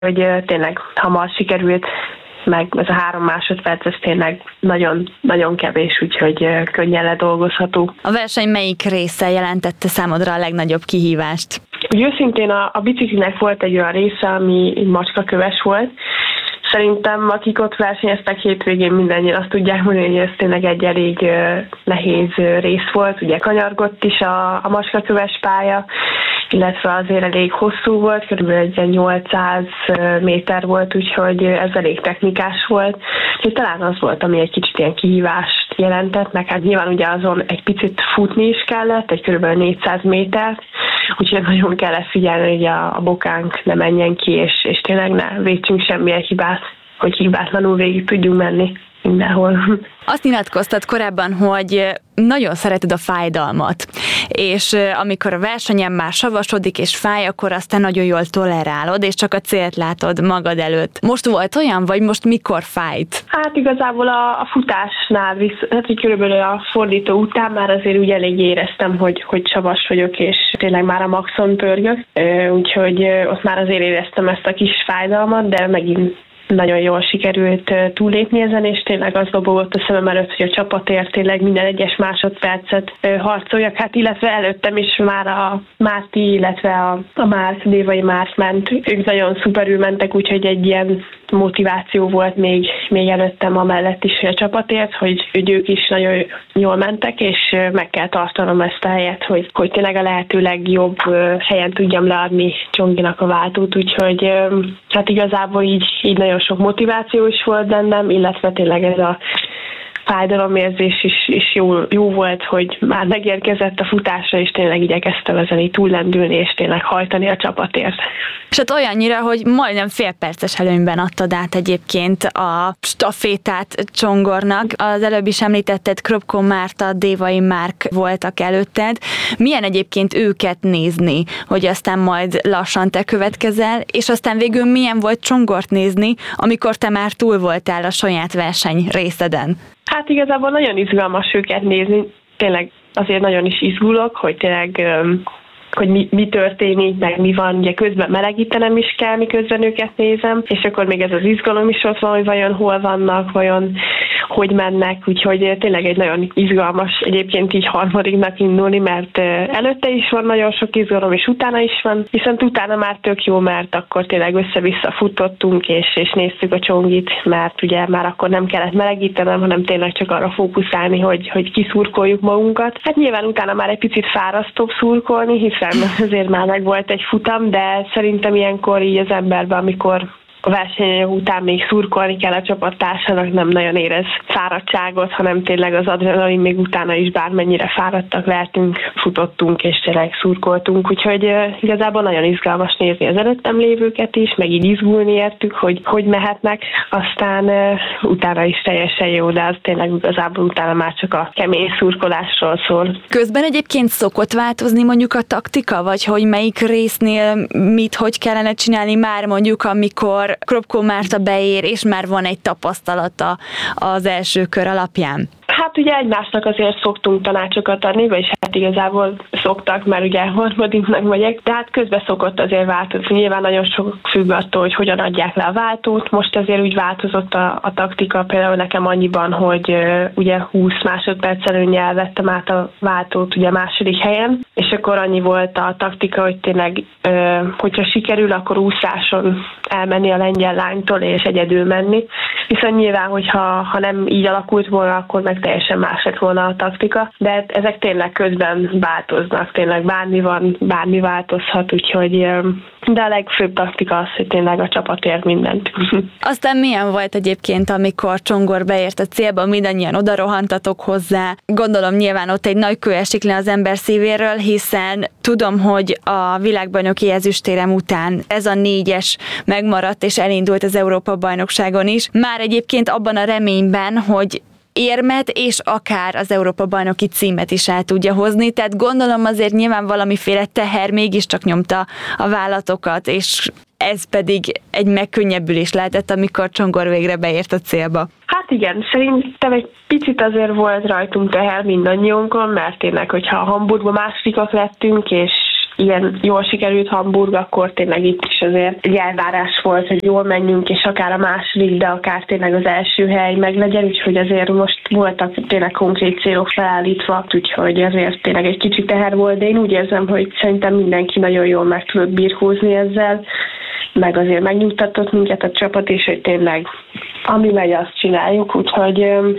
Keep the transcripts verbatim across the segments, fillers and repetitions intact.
hogy tényleg hamar sikerült, meg ez a három másodperc, ez tényleg nagyon-nagyon kevés, úgyhogy könnyen ledolgozható. A verseny melyik része jelentette számodra a legnagyobb kihívást? Úgy őszintén a, a biciklinek volt egy olyan része, ami macskaköves volt. Szerintem akik ott versenyeztek hétvégén, mindannyian azt tudják mondani, hogy ez tényleg egy elég uh, nehéz uh, rész volt. Ugye kanyargott is a, a macskaköves pálya, illetve azért elég hosszú volt, körülbelül egy nyolcszáz méter volt, úgyhogy ez elég technikás volt. Úgyhogy talán az volt, ami egy kicsit ilyen kihívást jelentett, meg hát nyilván ugye azon egy picit futni is kellett, egy körülbelül négyszáz métert, úgyhogy nagyon kellett figyelni, hogy a, a bokánk ne menjen ki, és, és tényleg ne vétsünk semmilyen hibát, hogy hibátlanul végig tudjunk menni mindenhol. Azt nyilatkoztad korábban, hogy nagyon szereted a fájdalmat, és amikor a versenyen már savasodik és fáj, akkor aztán nagyon jól tolerálod, és csak a célt látod magad előtt. Most volt olyan, vagy most mikor fájt? Hát igazából a, a futásnál, visz, hát hogy körülbelül a fordító után már azért úgy elég éreztem, hogy, hogy savas vagyok, és tényleg már a maxon pörgök, úgyhogy ott már azért éreztem ezt a kis fájdalmat, de megint nagyon jól sikerült túllépni ezen, és tényleg az dobogott a szemem előtt, hogy a csapatért tényleg minden egyes másodpercet harcoljak, hát illetve előttem is már a Márti, illetve a, a Márk, Dévai Márk ment, ők nagyon szuperül mentek, úgyhogy egy ilyen motiváció volt még, még előttem amellett is a csapatért, hogy, hogy ők is nagyon jól mentek, és meg kell tartanom ezt a helyet, hogy, hogy tényleg a lehető legjobb helyen tudjam leadni Csonginak a váltót, úgyhogy hát igazából így, így nagyon sok motiváció is volt bennem, illetve tényleg ez a fájdalomérzés is, is jó, jó volt, hogy már megérkezett a futásra, és tényleg igyekeztem ezen így túllendülni, és tényleg hajtani a csapatért. És hát olyannyira, hogy majdnem fél perces előnyben adtad át egyébként a stafétát Csongornak. Az előbb is említetted, Kröpkó Márta, Dévai Márk voltak előtted. Milyen egyébként őket nézni, hogy aztán majd lassan te következel, és aztán végül milyen volt Csongort nézni, amikor te már túl voltál a saját verseny részeden? Hát igazából nagyon izgalmas őket nézni, tényleg azért nagyon is izgulok, hogy tényleg hogy mi, mi történik, meg mi van, ugye közben melegítenem is kell, miközben őket nézem, és akkor még ez az izgalom is ott van, hogy vajon hol vannak, vajon hogy mennek, úgyhogy tényleg egy nagyon izgalmas egyébként így harmadiknak indulni, mert előtte is van nagyon sok izgalom, és utána is van, viszont utána már tök jó, mert akkor tényleg össze-vissza futottunk, és, és néztük a Csongit, mert ugye már akkor nem kellett melegítenem, hanem tényleg csak arra fókuszálni, hogy, hogy kiszurkoljuk magunkat. Hát nyilván utána már egy picit fárasztóbb szurkolni, hiszen azért már meg volt egy futam, de szerintem ilyenkor így az emberben, amikor a versenyek után még szurkolni kell a csapattársának, nem nagyon érez fáradtságot, hanem tényleg az adrenalin még utána is bármennyire fáradtak lehetünk, futottunk és tényleg szurkoltunk, úgyhogy uh, igazából nagyon izgalmas nézni az előttem lévőket is, meg így izgulni értük, hogy hogy mehetnek, aztán uh, utána is teljesen jó, de az tényleg igazából utána már csak a kemény szurkolásról szól. Közben egyébként szokott változni mondjuk a taktika, vagy hogy melyik résznél mit, hogy kellene csinálni már mondjuk, amikor Kröpkó Márta beér, és már van egy tapasztalata az első kör alapján? Hát ugye egymásnak azért szoktunk tanácsokat adni, vagyis hát igazából szoktak, mert ugye harmadiknak vagyok, de hát közben szokott azért változni. Nyilván nagyon sok függ attól, hogy hogyan adják le a váltót. Most azért úgy változott a, a taktika, például nekem annyiban, hogy uh, ugye húsz másodperc előnnyel vettem át a váltót ugye a második helyen, és akkor annyi volt a taktika, hogy tényleg, uh, hogyha sikerül, akkor úszáson elmenni a lengyel lánytól és egyedül menni. Viszont nyilván, hogyha ha nem így alakult volna, akkor meg teljesen más lett volna a taktika, de ezek tényleg közben változnak, tényleg bármi van, bármi változhat, úgyhogy de a legfőbb taktika az, hogy tényleg a csapat ér mindent. Aztán milyen volt egyébként, amikor Csongor beért a célba, mindannyian oda rohantatok hozzá. Gondolom nyilván ott egy nagy kő esik le az ember szívéről, hiszen tudom, hogy a világbajnoki ezüstérem után ez a négyes megmaradt és elindult az Európa-bajnokságon is. Már egyébként abban a reményben, hogy érmet és akár az Európa-bajnoki címet is el tudja hozni, tehát gondolom azért nyilván valamiféle teher mégiscsak nyomta a vállatokat, és ez pedig egy megkönnyebbülés lehetett, amikor Csongor végre beért a célba. Hát igen, szerintem egy picit azért volt rajtunk teher mindannyiunkon, mert tényleg, hogyha a Hamburgban másodikak lettünk, és ilyen jól sikerült Hamburg, akkor tényleg itt is azért egy elvárás volt, hogy jól menjünk, és akár a második, de akár tényleg az első hely meglegyen, úgyhogy azért most voltak tényleg konkrét célok felállítva, úgyhogy azért tényleg egy kicsit teher volt, de én úgy érzem, hogy szerintem mindenki nagyon jól meg tudott birkózni ezzel, meg azért megnyugtatott minket a csapat, és hogy tényleg ami megy, azt csináljuk, úgyhogy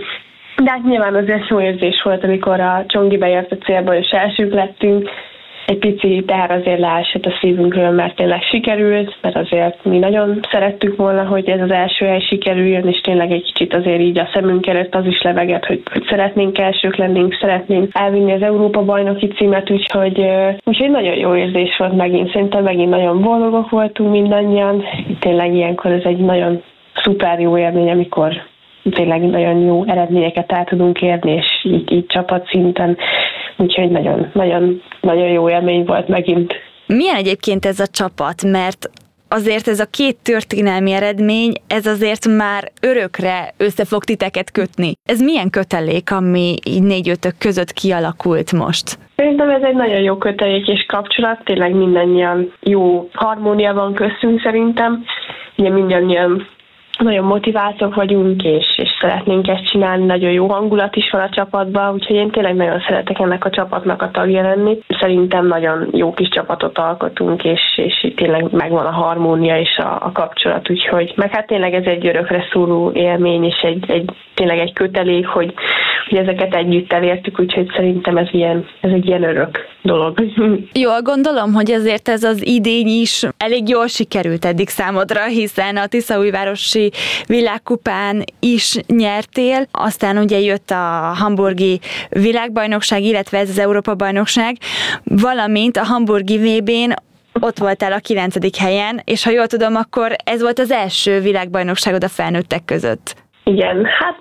de hát nyilván azért jó érzés volt, amikor a Csongi beért a célba, és elsők lettünk. Egy pici teher azért leesett a szívünkről, mert tényleg sikerült, mert azért mi nagyon szerettük volna, hogy ez az első hely sikerüljön, és tényleg egy kicsit azért így a szemünk előtt az is levegett, hogy, hogy szeretnénk elsők lennünk, szeretnénk elvinni az Európa-bajnoki címet, úgyhogy, úgyhogy nagyon jó érzés volt megint. Szerintem megint nagyon boldogok voltunk mindannyian. Tényleg ilyenkor ez egy nagyon szuper jó élmény, amikor tényleg nagyon jó eredményeket el tudunk érni, és így, így csapatszinten. Úgyhogy nagyon, nagyon, nagyon jó élmény volt megint. Milyen egyébként ez a csapat? Mert azért ez a két történelmi eredmény, ez azért már örökre össze fog titeket kötni. Ez milyen kötelék, ami így négy-ötök között kialakult most? Szerintem ez egy nagyon jó kötelék és kapcsolat, tényleg mindannyian jó harmónia van köztünk szerintem. Ugye mindannyian nagyon motiváltak vagyunk, és, és szeretnénk ezt csinálni, nagyon jó hangulat is van a csapatban, úgyhogy én tényleg nagyon szeretek ennek a csapatnak a tagja lenni. Szerintem nagyon jó kis csapatot alkotunk, és, és tényleg megvan a harmónia és a, a kapcsolat, úgyhogy meg hát tényleg ez egy örökre szóló élmény, és egy, egy, tényleg egy kötelék, hogy, hogy ezeket együtt elértük, úgyhogy szerintem ez, ilyen, ez egy ilyen örök dolog. Jól gondolom, hogy azért ez az idény is elég jól sikerült eddig számodra, hiszen a Tiszaújvárosi világkupán is nyertél, aztán ugye jött a hamburgi világbajnokság, illetve ez az Európa-bajnokság, valamint a hamburgi vé bén ott voltál a kilencedik helyen, és ha jól tudom, akkor ez volt az első világbajnokságod a felnőttek között. Igen, hát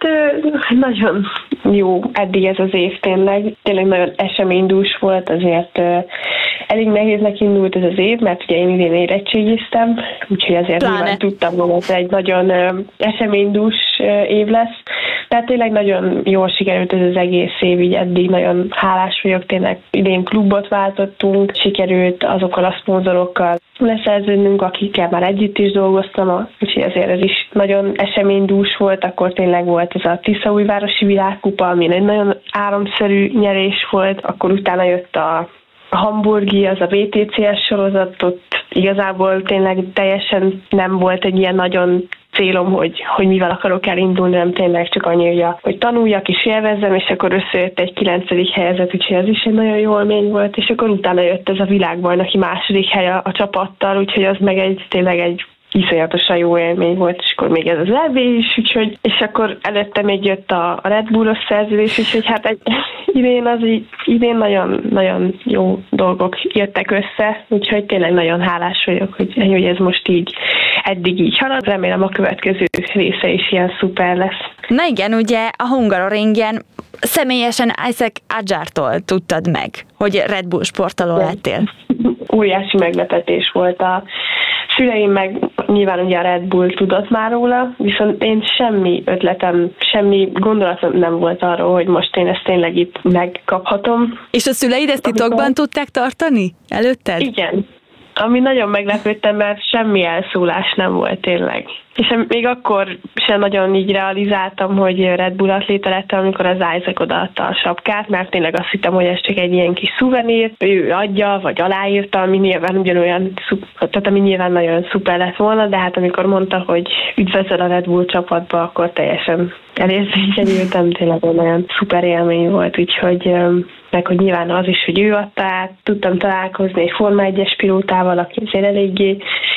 nagyon jó eddig ez az év tényleg. Tényleg nagyon eseménydús volt, azért elég nehéznek indult ez az év, mert ugye én idén érettségiztem, úgyhogy azért nyilván tudtam, hogy ez egy nagyon eseménydús év lesz. Tehát tényleg nagyon jól sikerült ez az egész év, így eddig nagyon hálás vagyok, tényleg idén klubot váltottunk, sikerült azokkal a szponzorokkal leszerződnünk, akikkel már együtt is dolgoztam, úgyhogy azért ez is nagyon eseménydús volt, akkor tényleg volt ez a Tiszaújvárosi világkupa, ami egy nagyon áramszerű nyerés volt, akkor utána jött a A hamburgi, az a vé té cé es sorozat, ott igazából tényleg teljesen nem volt egy ilyen nagyon célom, hogy, hogy mivel akarok elindulni, nem tényleg csak annyi, hogy, a, hogy tanuljak és élvezzem, és akkor összejött egy kilencedik helyezett, úgyhogy ez is egy nagyon jó élmény volt, és akkor utána jött ez a világbajnoki második hely a, a csapattal, úgyhogy az meg egy tényleg egy iszonyatosan jó élmény volt, és akkor még ez az é bé is, úgyhogy, és akkor előtte még jött a, a Red Bullos szerződés, úgyhogy hát egy, idén, az így, idén nagyon, nagyon jó dolgok jöttek össze, úgyhogy tényleg nagyon hálás vagyok, hogy, hogy ez most így eddig így halad. Remélem a következő része is ilyen szuper lesz. Na igen, ugye a Hungaroringen személyesen Isaac Adjartól tudtad meg, hogy Red Bull sportoló lettél. Óriási meglepetés volt. A szüleim meg nyilván ugye a Red Bull tudott már róla, viszont én semmi ötletem, semmi gondolatom nem volt arról, hogy most én ezt tényleg itt megkaphatom. És a szüleid ezt titokban Amikor... tudták tartani előtted? Igen. Ami nagyon meglepődtem, mert semmi elszólás nem volt tényleg. És még akkor sem nagyon így realizáltam, hogy Red Bull atléta lettem, amikor az Isaac odaadta a sapkát, mert tényleg azt hittem, hogy ez csak egy ilyen kis szuvenír, ő adja, vagy aláírta, ami nyilván ugyanolyan, tehát ami nyilván nagyon szuper lett volna, de hát amikor mondta, hogy üdvözöl a Red Bull csapatba, akkor teljesen elérzékenyültem, tényleg nagyon szuper élmény volt, úgyhogy meg hogy nyilván az is, hogy ő adta át, tudtam találkozni egy Forma egyes pilótával, aki azért eléggé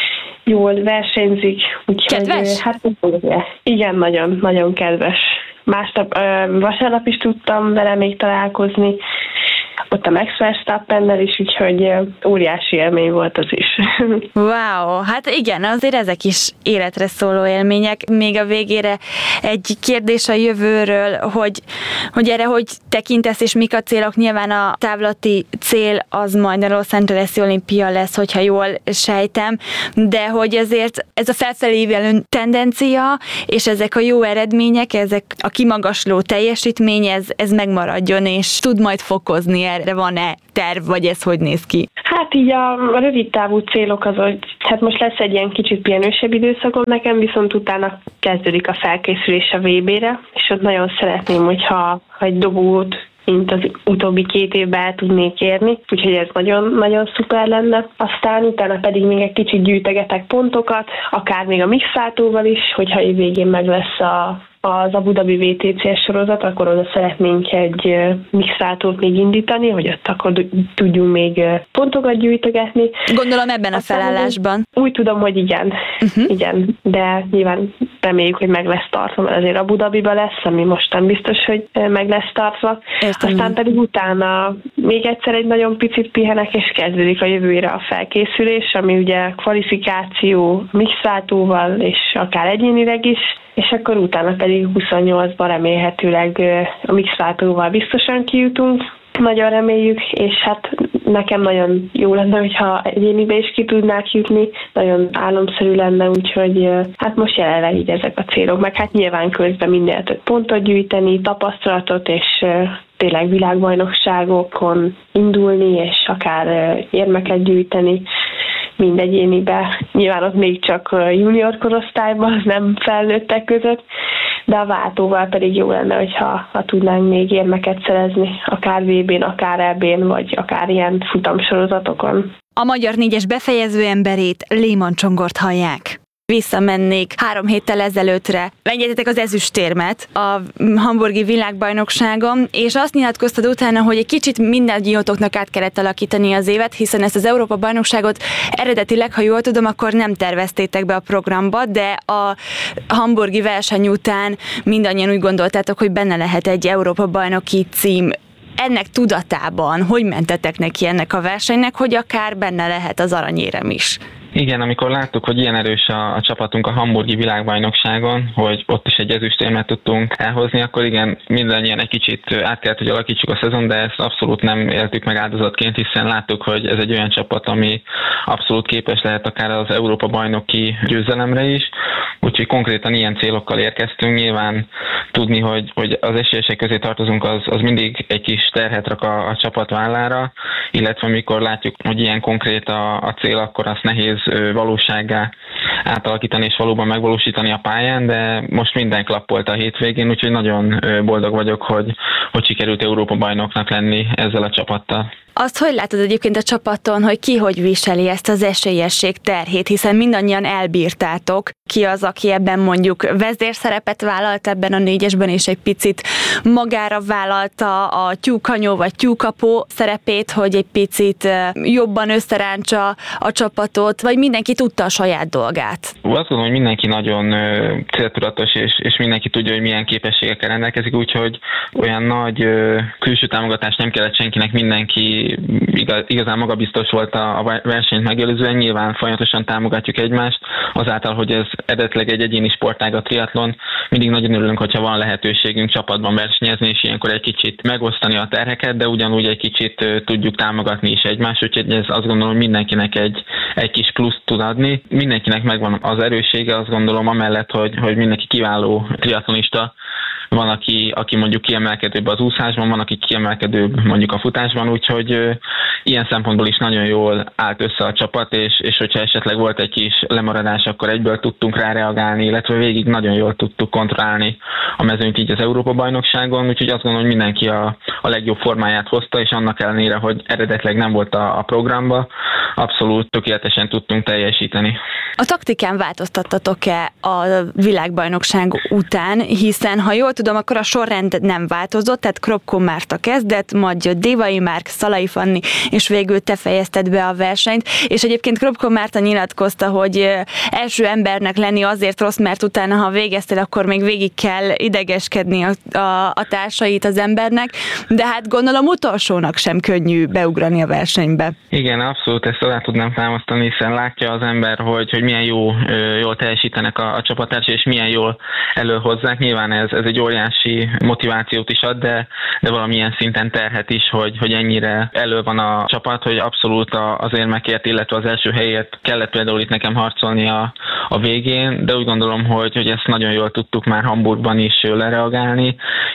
jól versenyzik. Úgyhogy, kedves? Hát igen, nagyon, nagyon kedves. Másnap, vasárnap is tudtam vele még találkozni, ott a Max Verstappennel is, úgyhogy óriási élmény volt az is. Wow, hát igen, azért ezek is életre szóló élmények. Még a végére egy kérdés a jövőről, hogy, hogy erre hogy tekintesz, és mik a célok. Nyilván a távlati cél az majd a Los Angeles-i olimpia lesz, hogyha jól sejtem, de hogy azért ez a felfelévelő tendencia, és ezek a jó eredmények, ezek a kimagasló teljesítmény, ez, ez megmaradjon, és tud majd fokozni erre van-e terv, vagy ez hogy néz ki? Hát így a, a rövid távú célok az, hogy hát most lesz egy ilyen kicsit pihenősebb időszakom nekem, viszont utána kezdődik a felkészülés a vé bére, és ott nagyon szeretném, hogyha egy dobót mint az utóbbi két évben el tudnék érni, úgyhogy ez nagyon-nagyon szuper lenne. Aztán utána pedig még egy kicsit gyűjtegetek pontokat, akár még a mixváltóval is, hogyha év végén meg lesz a az Abu Dhabi vé té cé es sorozat, akkor oda szeretnénk egy mixváltót még indítani, hogy ott akkor tudjunk még pontokat gyűjtögetni. Gondolom ebben a felállásban. Úgy tudom, hogy igen, uh-huh. igen, de nyilván reméljük, hogy meg lesz tartva, mert azért Abu Dhabiba lesz, ami most nem biztos, hogy meg lesz tartva. Értem. Aztán pedig utána még egyszer egy nagyon picit pihenek, és kezdődik a jövőre a felkészülés, ami ugye kvalifikáció mixváltóval, és akár egyénileg is, és akkor utána pedig huszonnyolcban remélhetőleg a mixváltóval biztosan kijutunk, nagyon reméljük, és hát nekem nagyon jó lenne, hogyha egyénibe is ki tudnák jutni, nagyon álomszerű lenne, úgyhogy hát most jelenleg így ezek a célok, meg hát nyilván közben minél több pontot gyűjteni, tapasztalatot, és tényleg világbajnokságokon indulni, és akár érmeket gyűjteni, mind egyénibe. Nyilván ott még csak junior korosztályban, nem felnőttek között, de a váltóval pedig jó lenne, hogyha ha tudnánk még érmeket szerezni, akár vé bén, akár é bén, vagy akár ilyen futamsorozatokon. A magyar négyes befejező emberét, Lehmann Csongort hallják. Visszamennék három héttel ezelőttre. Megnyertetek az ezüstérmet a hamburgi világbajnokságon, és azt nyilatkoztad utána, hogy egy kicsit mindannyiótoknak át kellett alakítani az évet, hiszen ezt az Európa-bajnokságot eredetileg, ha jól tudom, akkor nem terveztétek be a programba, de a hamburgi verseny után mindannyian úgy gondoltátok, hogy benne lehet egy Európa-bajnoki cím. Ennek tudatában, hogy mentetek neki ennek a versenynek, hogy akár benne lehet az aranyérem is? Igen, amikor láttuk, hogy ilyen erős a, a csapatunk a hamburgi világbajnokságon, hogy ott is egy ezüstérmet tudtunk elhozni, akkor igen, mindannyian egy kicsit át kellett, hogy alakítsuk a szezon, de ezt abszolút nem éltük meg áldozatként, hiszen láttuk, hogy ez egy olyan csapat, ami abszolút képes lehet akár az Európa-bajnoki győzelemre is, úgyhogy konkrétan ilyen célokkal érkeztünk. Nyilván tudni, hogy, hogy az esélyesek közé tartozunk, az, az mindig egy kis terhet rak a, a csapat vállára, illetve amikor látjuk, hogy ilyen konkrét a, a cél, akkor azt nehéz valósággá átalakítani és valóban megvalósítani a pályán, de most minden klappolt a hétvégén, úgyhogy nagyon boldog vagyok, hogy, hogy sikerült Európa-bajnoknak lenni ezzel a csapattal. Azt hogy látod egyébként a csapaton, hogy ki hogy viseli ezt az esélyesség terhét, hiszen mindannyian elbírtátok, ki az, aki ebben mondjuk vezérszerepet vállalt ebben a négyesben, és egy picit magára vállalta a tyúkanyó vagy tyúkapó szerepét, hogy egy picit jobban összerántsa a csapatot, vagy mindenki tudta a saját dolgát? Azt gondolom, hogy mindenki nagyon céltudatos, és, és mindenki tudja, hogy milyen képességekkel rendelkezik, úgyhogy olyan nagy külső támogatást nem kellett senkinek, mindenki igaz, igazán magabiztos volt a, a versenyt megelőzően, nyilván folyamatosan támogatjuk egymást, azáltal, hogy ez eredetileg egy egyéni sportág a triatlon, mindig nagyon örülünk, hogyha van lehetőségünk csapatban versenyezni, és ilyenkor egy kicsit megosztani a terheket, de ugyanúgy egy kicsit tudjuk támogatni is egymást, úgyhogy ez azt gondolom, hogy mindenkinek egy, egy kis pluszt tud adni. Mindenkinek megvan az erőssége, azt gondolom, amellett, hogy, hogy mindenki kiváló triatlonista. Van, aki, aki mondjuk kiemelkedőbb az úszásban, van, aki kiemelkedőbb mondjuk a futásban, úgyhogy ö, ilyen szempontból is nagyon jól állt össze a csapat, és, és hogyha esetleg volt egy kis lemaradás, akkor egyből tudtunk rá reagálni, illetve végig nagyon jól tudtuk kontrollálni a mezőnyt így az Európa-bajnokságon, úgyhogy azt gondolom, hogy mindenki a, a legjobb formáját hozta, és annak ellenére, hogy eredetileg nem volt a, a programba, abszolút tökéletesen tudtunk teljesíteni. A taktikán változtattatok-e a világbajnokság után, hiszen ha jól tudom, akkor a sorrend nem változott, tehát Kropko Márta kezdett, majd jött Dévai Márk, Szalai Fanni, és végül te fejezted be a versenyt, és egyébként Kropko Márta nyilatkozta, hogy első embernek lenni azért rossz, mert utána, ha végeztél, akkor még végig kell idegeskedni a, a, a társait az embernek, de hát gondolom utolsónak sem könnyű beugrani a versenybe. Igen, abszolút ezt alá tudnám támasztani, hiszen látja az ember, hogy, hogy milyen jó, jól teljesítenek a, a csapattársai, és milyen jól előhozzák. Nyilván ez, ez egy óriási motivációt is ad, de, de valamilyen szinten terhet is, hogy, hogy ennyire elő van a csapat, hogy abszolút az érmekért, illetve az első helyért kellett például itt nekem harcolni a, a végén, de úgy gondolom, hogy, hogy ezt nagyon jól tudtuk már Hamburgban is lereagálni,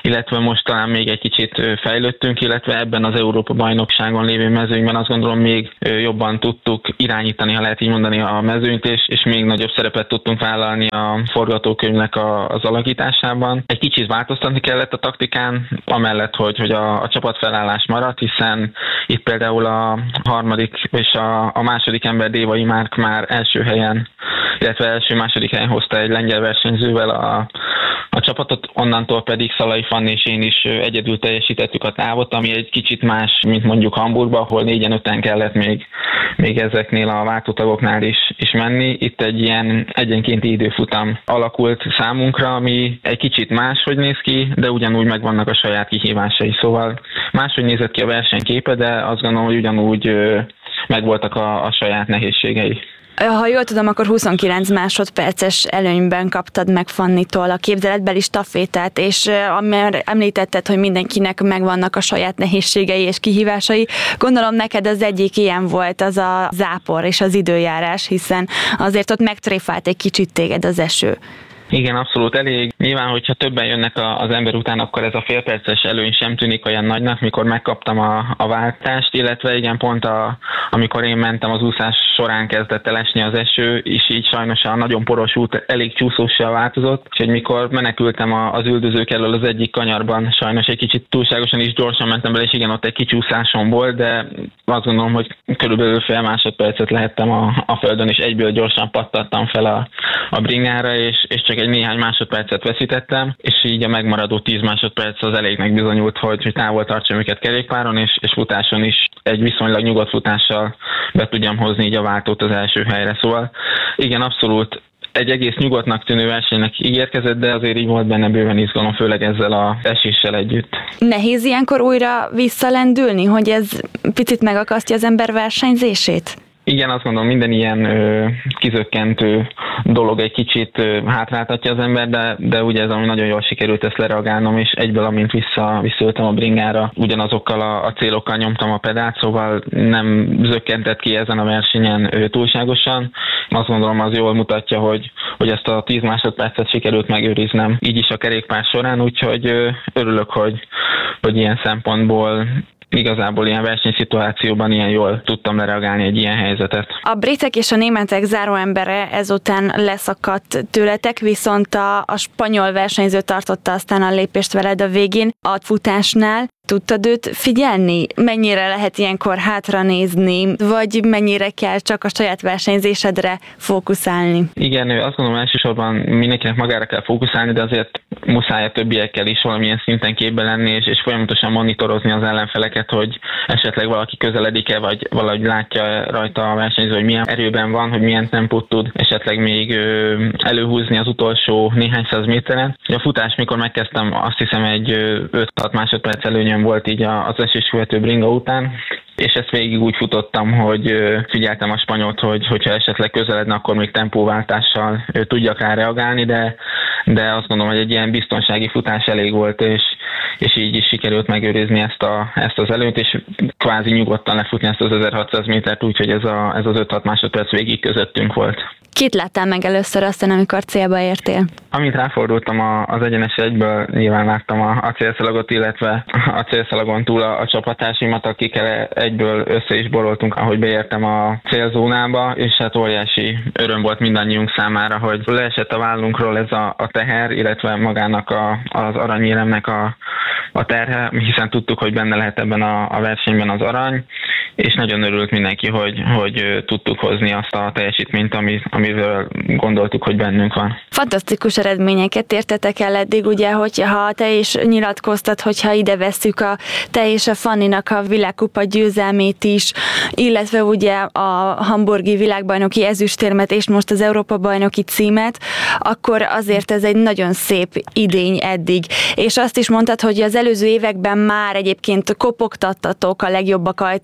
illetve most talán még egy kicsit fejlődtünk, illetve ebben az Európa-bajnokságon lévő mezőnyben azt gondolom még jobban tudtuk irányítani, ha lehet így mondani, a mezőnyt, és, és még nagyobb szerepet tudtunk vállalni a forgatókönyvnek a, az alakításában. Egy kicsit változtatni kellett a taktikán, amellett, hogy, hogy a, a csapatfelállás maradt, hiszen itt például a harmadik és a, a második ember Dévai Márk már első helyen, illetve első-második helyen hozta egy lengyel versenyzővel a, a csapatot, onnantól pedig Szalai Fanni és én is egyedül teljesítettük a távot, ami egy kicsit más, mint mondjuk Hamburgban, ahol négyen-öten kellett még, még ezeknél a váltótagoknál is, is menni. Itt egy ilyen egyenkénti időfutam alakult számunkra, ami egy kicsit máshogy néz ki, de ugyanúgy megvannak a saját kihívásai. Szóval máshogy nézett ki a versenyképe, de azt gondolom, hogy ugyanúgy megvoltak a, a saját nehézségei. Ha jól tudom, akkor huszonkilenc másodperces előnyben kaptad meg Fannitól a képzeletbeli stafétát, és amire említetted, hogy mindenkinek megvannak a saját nehézségei és kihívásai, gondolom neked az egyik ilyen volt az a zápor és az időjárás, hiszen azért ott megtréfált egy kicsit téged az eső. Igen, abszolút elég. Nyilván, hogyha többen jönnek az ember után, akkor ez a félperces előny sem tűnik olyan nagynak, mikor megkaptam a, a váltást, illetve igen, pont a, amikor én mentem, az úszás során kezdett el esni az eső, és így sajnos a nagyon poros út elég csúszóssal változott, és hogy mikor menekültem az üldözők elől az egyik kanyarban, sajnos egy kicsit túlságosan is gyorsan mentem bele, és igen, ott egy kicsúszásom volt, de azt gondolom, hogy körülbelül fél másodpercet lehettem a, a földön, és egyből gyorsan pattattam fel a, a bringára, és, és csak egy néhány másodpercet veszítettem, és így a megmaradó tíz másodperc az elégnek bizonyult, hogy, hogy távol tartsam őket kerékpáron, és, és futáson is egy viszonylag nyugodt futással be tudjam hozni így a váltót az első helyre. Szóval igen, abszolút egy egész nyugodtnak tűnő versenynek ígérkezett, de azért így volt benne bőven izgalom, főleg ezzel az eséssel együtt. Nehéz ilyenkor újra visszalendülni, hogy ez picit megakasztja az ember versenyzését? Igen, azt gondolom, minden ilyen ö, kizökkentő dolog egy kicsit ö, hátráltatja az ember, de, de ugye ez, ami nagyon jól sikerült ezt lereagálnom, és egyből, amint vissza, visszaültem a bringára, ugyanazokkal a, a célokkal nyomtam a pedált, szóval nem zökkentett ki ezen a versenyen ö, túlságosan. Azt gondolom, az jól mutatja, hogy, hogy ezt a tíz másodpercet sikerült megőriznem, így is a kerékpár során, úgyhogy ö, örülök, hogy, hogy ilyen szempontból igazából ilyen versenyszituációban ilyen jól tudtam lereagálni egy ilyen helyzetet. A britek és a németek záróembere ezután leszakadt tőletek, viszont a, a spanyol versenyző tartotta aztán a lépést veled a végén a futásnál. Tudtad őt figyelni? Mennyire lehet ilyenkor hátra nézni, vagy mennyire kell csak a saját versenyzésedre fókuszálni? Igen, azt gondolom, elsősorban mindenkinek magára kell fókuszálni, de azért muszáj a többiekkel is valamilyen szinten képbe lenni, és, és folyamatosan monitorozni az ellenfeleket, hogy esetleg valaki közeledik-e, vagy valahogy látja rajta a versenyző, hogy milyen erőben van, hogy milyen tempót tud esetleg még előhúzni az utolsó néhány száz méteren. A futás, mikor megkezdtem, azt hiszem egy öt-hat másodperc előnyöm volt így az eséskövető bringa után, és ezt végig úgy futottam, hogy figyeltem a spanyolt, hogy hogyha esetleg közeledne, akkor még tempóváltással tudjak rá reagálni, de, de azt gondolom, hogy egy ilyen biztonsági futás elég volt, és, és így is sikerült megőrizni ezt, a, ezt az előnyt, és kvázi nyugodtan lefutni ezt az ezerhatszáz métert, úgyhogy ez, a, ez az öt-hat másodperc végig közöttünk volt. Kit láttál meg először aztán, amikor célba értél? Amint ráfordultam az egyenes egyből, nyilván láttam a, a célszalagot, illetve a célszalagon túl a, a csapattársimat, akikkel egyből össze is boroltunk, ahogy beértem a célzónába, és hát óriási öröm volt mindannyiunk számára, hogy leesett a vállunkról ez a, a teher, illetve magának a, az aranyéremnek a, a terhe, hiszen tudtuk, hogy benne lehet ebben a, a versenyben az arany, és nagyon örült mindenki, hogy, hogy tudtuk hozni azt a teljesítményt, ami, amivel gondoltuk, hogy bennünk van. Fantasztikus eredményeket értetek el eddig, ugye, hogyha te is nyilatkoztat, hogyha ide vesszük a te és a Fanninak a világkupa győzelmét is, illetve ugye a hamburgi világbajnoki ezüstérmet és most az Európa-bajnoki címet, akkor azért ez egy nagyon szép idény eddig. És azt is mondtad, hogy az előző években már egyébként kopogtattatok a legjobbak ajtaján,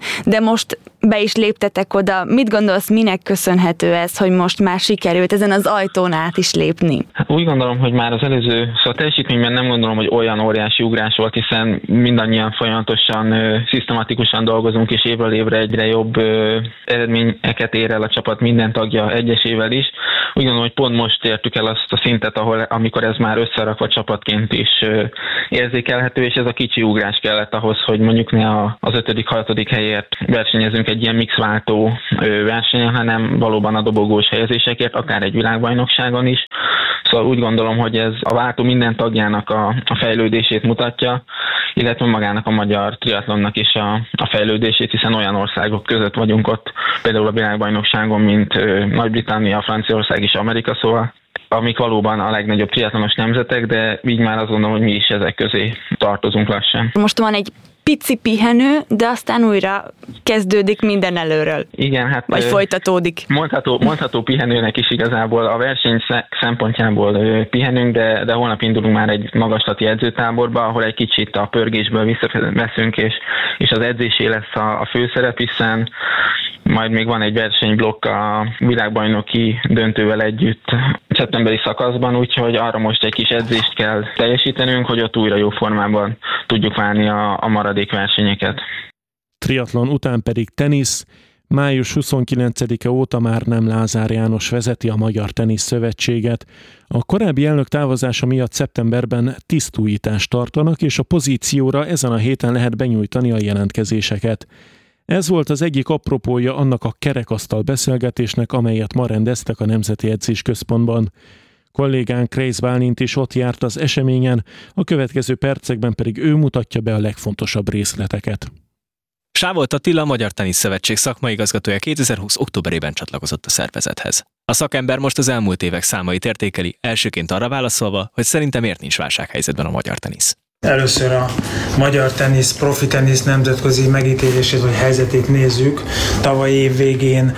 de most be is léptetek oda. Mit gondolsz, minek köszönhető ez, hogy most már sikerült ezen az ajtón át is lépni? Úgy gondolom, hogy már az előző szóval teljesítményben nem gondolom, hogy olyan óriási ugrás volt, hiszen mindannyian folyamatosan, szisztematikusan dolgozunk, és évről évre egyre jobb eredményeket ér el a csapat minden tagja egyesével is. Úgy gondolom, hogy pont most értük el azt a szintet, ahol, amikor ez már összerakva csapatként is érzékelhető, és ez a kicsi ugrás kellett ahhoz, hogy mondjuk ne az ötödik, hatodik helyért versenyezünk egy ilyen mixváltó versenyen, hanem valóban a dobogós helyezésekért, akár egy világbajnokságon is. Szóval úgy gondolom, hogy ez a váltó minden tagjának a, a fejlődését mutatja, illetve magának a magyar triatlonnak is a, a fejlődését, hiszen olyan országok között vagyunk ott, például a világbajnokságon, mint Nagy-Britannia, Franciaország és Amerika, szóval amik valóban a legnagyobb triatlonos nemzetek, de így már azt gondolom, hogy mi is ezek közé tartozunk lassan. Most van egy pici pihenő, de aztán újra kezdődik minden előről. Igen, hát... Vagy folytatódik. Mondható, mondható pihenőnek is igazából. A verseny szempontjából pihenünk, de, de holnap indulunk már egy magaslati edzőtáborba, ahol egy kicsit a pörgésből visszaveszünk, és, és az edzésé lesz a, a főszerep, hiszen majd még van egy versenyblokk a világbajnoki döntővel együtt szeptemberi szakaszban, úgyhogy arra most egy kis edzést kell teljesítenünk, hogy ott újra jó formában tudjuk válni a, a maradék versenyeket. Triatlon után pedig tenisz. május huszonkilencedike óta már nem Lázár János vezeti a Magyar Tenisz Szövetséget. A korábbi elnök távozása miatt szeptemberben tisztújítást tartanak, és a pozícióra ezen a héten lehet benyújtani a jelentkezéseket. Ez volt az egyik apropója annak a kerekasztal beszélgetésnek, amelyet ma rendeztek a Nemzeti Edzésközpontban. Kollégánk Kreisz Bálint is ott járt az eseményen, a következő percekben pedig ő mutatja be a legfontosabb részleteket. Sávolt Attila, a Magyar Tenisz Szövetség szakmai igazgatója kétezer-húsz októberében csatlakozott a szervezethez. A szakember most az elmúlt évek számait értékeli, elsőként arra válaszolva, hogy szerintem miért nincs válsághelyzetben a magyar tenisz. Először a magyar tenisz, profi tenisz nemzetközi megítélését vagy helyzetét nézzük. Tavaly év végén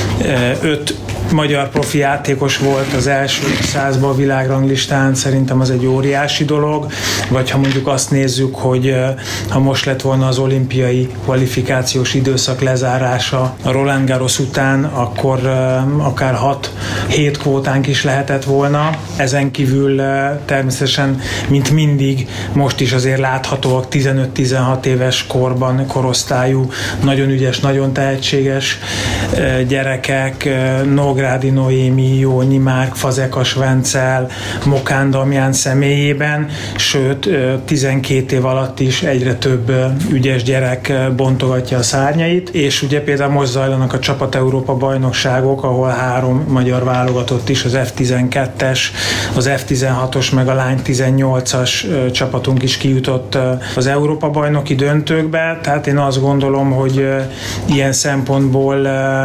öt magyar profi játékos volt az első százban a világranglistán, szerintem az egy óriási dolog. Vagy ha mondjuk azt nézzük, hogy ha most lett volna az olimpiai kvalifikációs időszak lezárása a Roland Garros után, akkor akár hat-hét kvótánk is lehetett volna. Ezen kívül természetesen, mint mindig, most is azért láthatóak tizenöt-tizenhat éves korban, korosztályú, nagyon ügyes, nagyon tehetséges gyerekek, Nógrádi Noémi, Jónyi Márk, Fazekas Vencel, Mokán Damján személyében, sőt tizenkét év alatt is egyre több ügyes gyerek bontogatja a szárnyait, és ugye például most zajlanak a Csapat Európa bajnokságok, ahol három magyar válogatott is, az ef tizenkettes, az ef tizenhatos, meg a lány tizennyolcas csapatunk is kijutott az Európa bajnoki döntőkbe, tehát én azt gondolom, hogy ilyen szempontból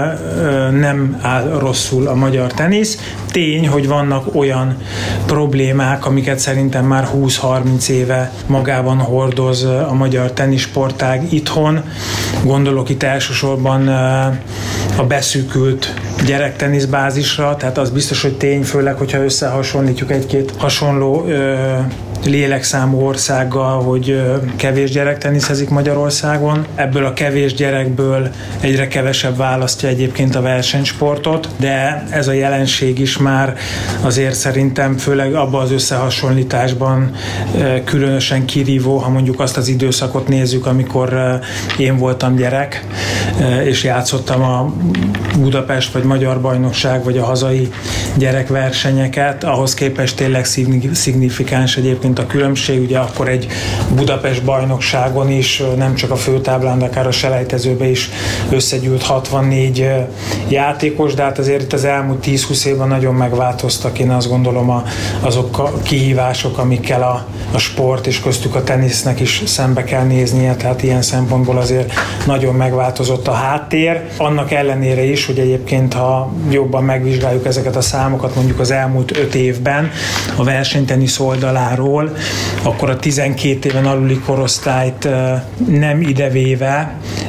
nem áll rosszul a magyar tenisz. Tény, hogy vannak olyan problémák, amiket szerintem már húsz-harminc éve magában hordoz a magyar teniszsportág itthon. Gondolok itt elsősorban a beszűkült gyerekteniszbázisra, tehát az biztos, hogy tény, főleg, hogyha összehasonlítjuk egy-két hasonló lélekszámú országgal, hogy kevés gyerek teniszezik Magyarországon. Ebből a kevés gyerekből egyre kevesebb választja egyébként a versenysportot, de ez a jelenség is már azért szerintem főleg abban az összehasonlításban különösen kirívó, ha mondjuk azt az időszakot nézzük, amikor én voltam gyerek, és játszottam a Budapest vagy Magyar Bajnokság, vagy a hazai gyerekversenyeket, ahhoz képest tényleg szignifikáns egyébként a különbség. Ugye akkor egy Budapest bajnokságon is, nem csak a főtáblán, de akár a selejtezőbe is összegyűlt hatvannégy játékos, de hát azért itt az elmúlt tíz-húsz évben nagyon megváltoztak, én azt gondolom, a, azok a kihívások, amikkel a, a sport és köztük a tenisznek is szembe kell néznie, tehát ilyen szempontból azért nagyon megváltozott a háttér. Annak ellenére is, hogy egyébként, ha jobban megvizsgáljuk ezeket a számokat, mondjuk az elmúlt öt évben a versenytenisz oldaláról, akkor a tizenkét éven aluli korosztályt nem idevéve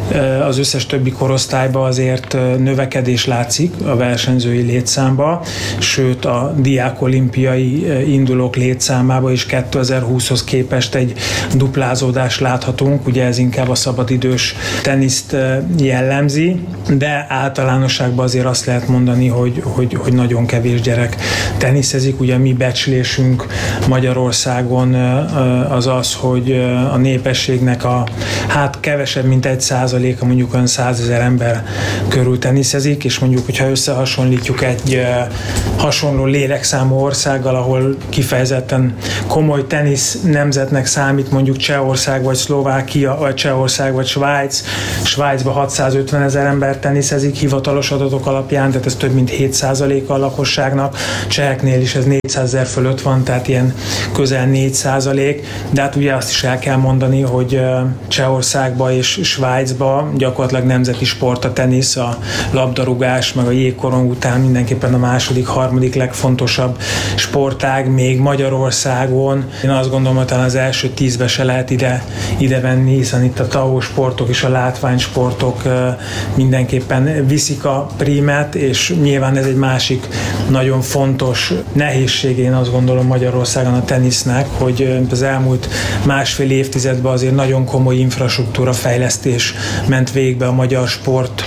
az összes többi korosztályban azért növekedés látszik a versenyzői létszámba, sőt a diák olimpiai indulók létszámába is kétezer-húszhoz képest egy duplázódást láthatunk, ugye ez inkább a szabadidős teniszt jellemzi, de általánosságban azért azt lehet mondani, hogy, hogy, hogy nagyon kevés gyerek teniszezik. Ugye mi becslésünk Magyarországon az az, hogy a népességnek a hát kevesebb, mint egy százaléka, mondjuk olyan százezer ember körül teniszezik, és mondjuk, hogyha összehasonlítjuk egy hasonló lélekszámú országgal, ahol kifejezetten komoly tenisz nemzetnek számít, mondjuk Csehország vagy Szlovákia, vagy Csehország vagy Svájc. Svájcban hatszázötven ezer ember teniszezik hivatalos adatok alapján, tehát ez több mint hét százaléka a lakosságnak. Cseheknél is ez négyszázezer fölött van, tehát ilyen közel négy százalék, de hát ugye azt is el kell mondani, hogy Csehországban és Svájcban gyakorlatilag nemzeti sport a tenisz, a labdarúgás, meg a jégkorong után mindenképpen a második, harmadik legfontosabb sportág, még Magyarországon. Én azt gondolom, hogy talán az első tízbe se lehet ide, ide venni, hiszen itt a tao sportok és a látványsportok mindenképpen viszik a prímet, és nyilván ez egy másik nagyon fontos nehézség, én azt gondolom Magyarországon a tenisznek, hogy az elmúlt másfél évtizedben azért nagyon komoly infrastruktúra fejlesztés ment végbe a magyar sport,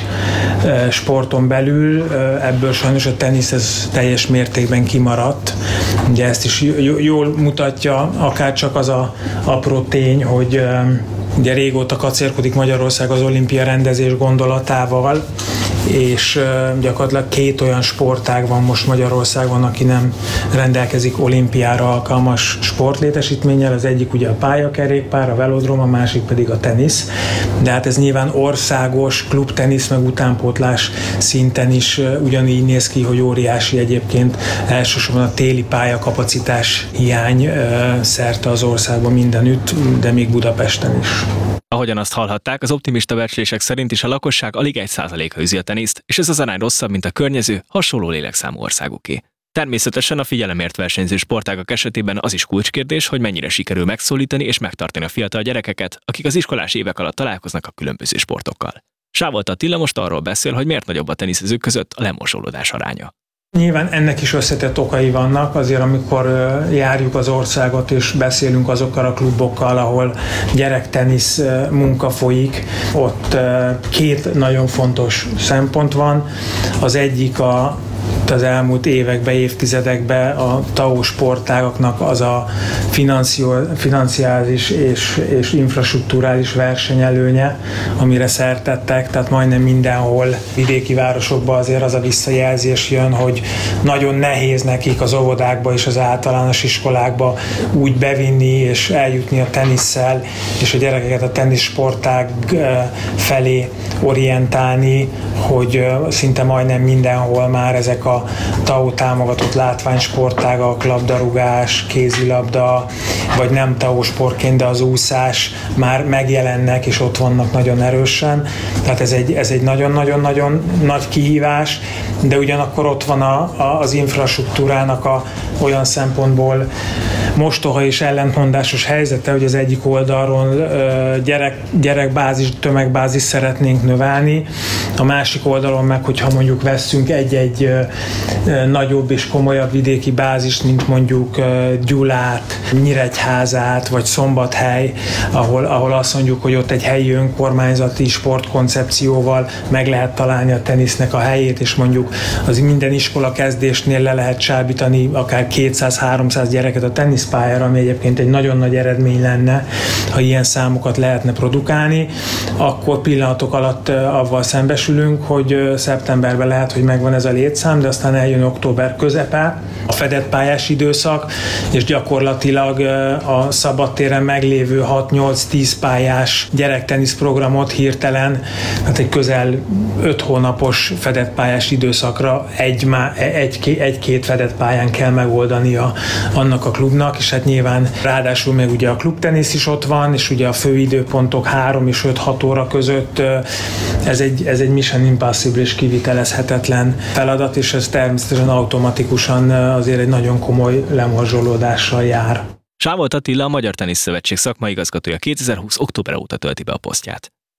sporton belül, ebből sajnos a tenisz ez teljes mértékben kimaradt. Ugye ezt is jól mutatja, akár csak az a apró tény, hogy ugye régóta kacérkodik Magyarország az olimpia rendezés gondolatával, és gyakorlatilag két olyan sportág van most Magyarországon, aki nem rendelkezik olimpiára alkalmas sportlétesítménnyel. Az egyik ugye a pályakerékpár, a velodrom, a másik pedig a tenisz. De hát ez nyilván országos klubtenisz meg utánpótlás szinten is ugyanígy néz ki, hogy óriási egyébként elsősorban a téli pályakapacitás hiány szerte az országban mindenütt, de még Budapesten is. Ahogyan azt hallhatták, az optimista becslések szerint is a lakosság alig egy százaléka űzi a teniszt, és ez az arány rosszabb, mint a környező, hasonló lélekszámú országoké. Természetesen a figyelemért versenyző sportágak esetében az is kulcskérdés, hogy mennyire sikerül megszólítani és megtartani a fiatal gyerekeket, akik az iskolás évek alatt találkoznak a különböző sportokkal. Sávolt Attila most arról beszél, hogy miért nagyobb a teniszezők között a lemosolódás aránya. Nyilván ennek is összetett okai vannak, azért amikor járjuk az országot és beszélünk azokkal a klubokkal, ahol gyerektenisz munka folyik, ott két nagyon fontos szempont van. Az egyik a az elmúlt években, évtizedekben a tao sportágaknak az a financiális és, és infrastrukturális versenyelőnye, amire szertettek, tehát majdnem mindenhol vidéki városokban azért az a visszajelzés jön, hogy nagyon nehéz nekik az óvodákba és az általános iskolákba úgy bevinni és eljutni a tenisszel, és a gyerekeket a teniszsportág felé orientálni, hogy szinte majdnem mindenhol már ezek a tao támogatott látványsportágak, labdarúgás, kézilabda, vagy nem tao sportként, de az úszás már megjelennek, és ott vannak nagyon erősen. Tehát ez egy, ez egy nagyon-nagyon-nagyon nagy kihívás, de ugyanakkor ott van a, a, az infrastruktúrának a, olyan szempontból mostoha és ellentmondásos helyzete, hogy az egyik oldalról gyerek, gyerekbázis, tömegbázis szeretnénk növelni, a másik oldalon meg, hogyha mondjuk vesszünk egy-egy nagyobb és komolyabb vidéki bázist, mint mondjuk Gyulát, Nyíregyházát, vagy Szombathely, ahol, ahol azt mondjuk, hogy ott egy helyi önkormányzati sportkoncepcióval meg lehet találni a tenisznek a helyét, és mondjuk az minden iskola kezdésnél le lehet csábítani akár kétszáz-háromszáz gyereket a teniszpályára, ami egyébként egy nagyon nagy eredmény lenne, ha ilyen számokat lehetne produkálni, akkor pillanatok alatt avval szembesülünk, hogy szeptemberben lehet, hogy megvan ez a létszám, de aztán eljön október közepe, a fedett pályás időszak, és gyakorlatilag a szabadtéren meglévő hat-nyolc-tíz pályás gyerektenisz programot hirtelen, hát egy közel öt hónapos fedett pályás időszakra egy, egy, egy-két fedett pályán kell megoldania annak a klubnak, és hát nyilván ráadásul még ugye a klubtenisz is ott van, és ugye a fő időpontok három és öt-hat óra között ez egy, ez egy mission impossible és kivitelezhetetlen feladat, és ez természetesen automatikusan azért egy nagyon komoly lemorzsolódással jár. Sávolt Attila, a Magyar Tenisz Szövetség szakmai igazgatója kétezer-húsz október óta tölti be a posztját.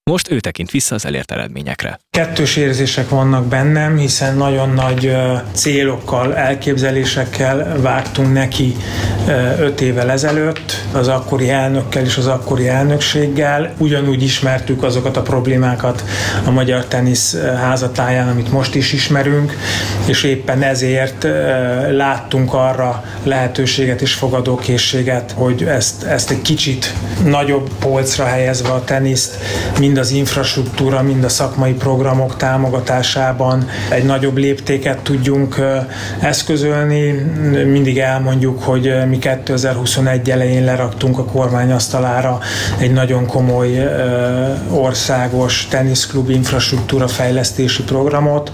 Most ő tekint vissza az elért eredményekre. Kettős érzések vannak bennem, hiszen nagyon nagy célokkal, elképzelésekkel vágtunk neki öt évvel ezelőtt, az akkori elnökkel és az akkori elnökséggel. Ugyanúgy ismertük azokat a problémákat a magyar tenisz házatáján, amit most is ismerünk, és éppen ezért láttunk arra lehetőséget és fogadókészséget, hogy ezt, ezt egy kicsit nagyobb polcra helyezve a teniszt, mind az infrastruktúra, mind a szakmai programok támogatásában egy nagyobb léptéket tudjunk eszközölni. Mindig elmondjuk, hogy mi kétezer-huszonegy elején leraktunk a kormány asztalára egy nagyon komoly országos teniszklub infrastruktúra fejlesztési programot,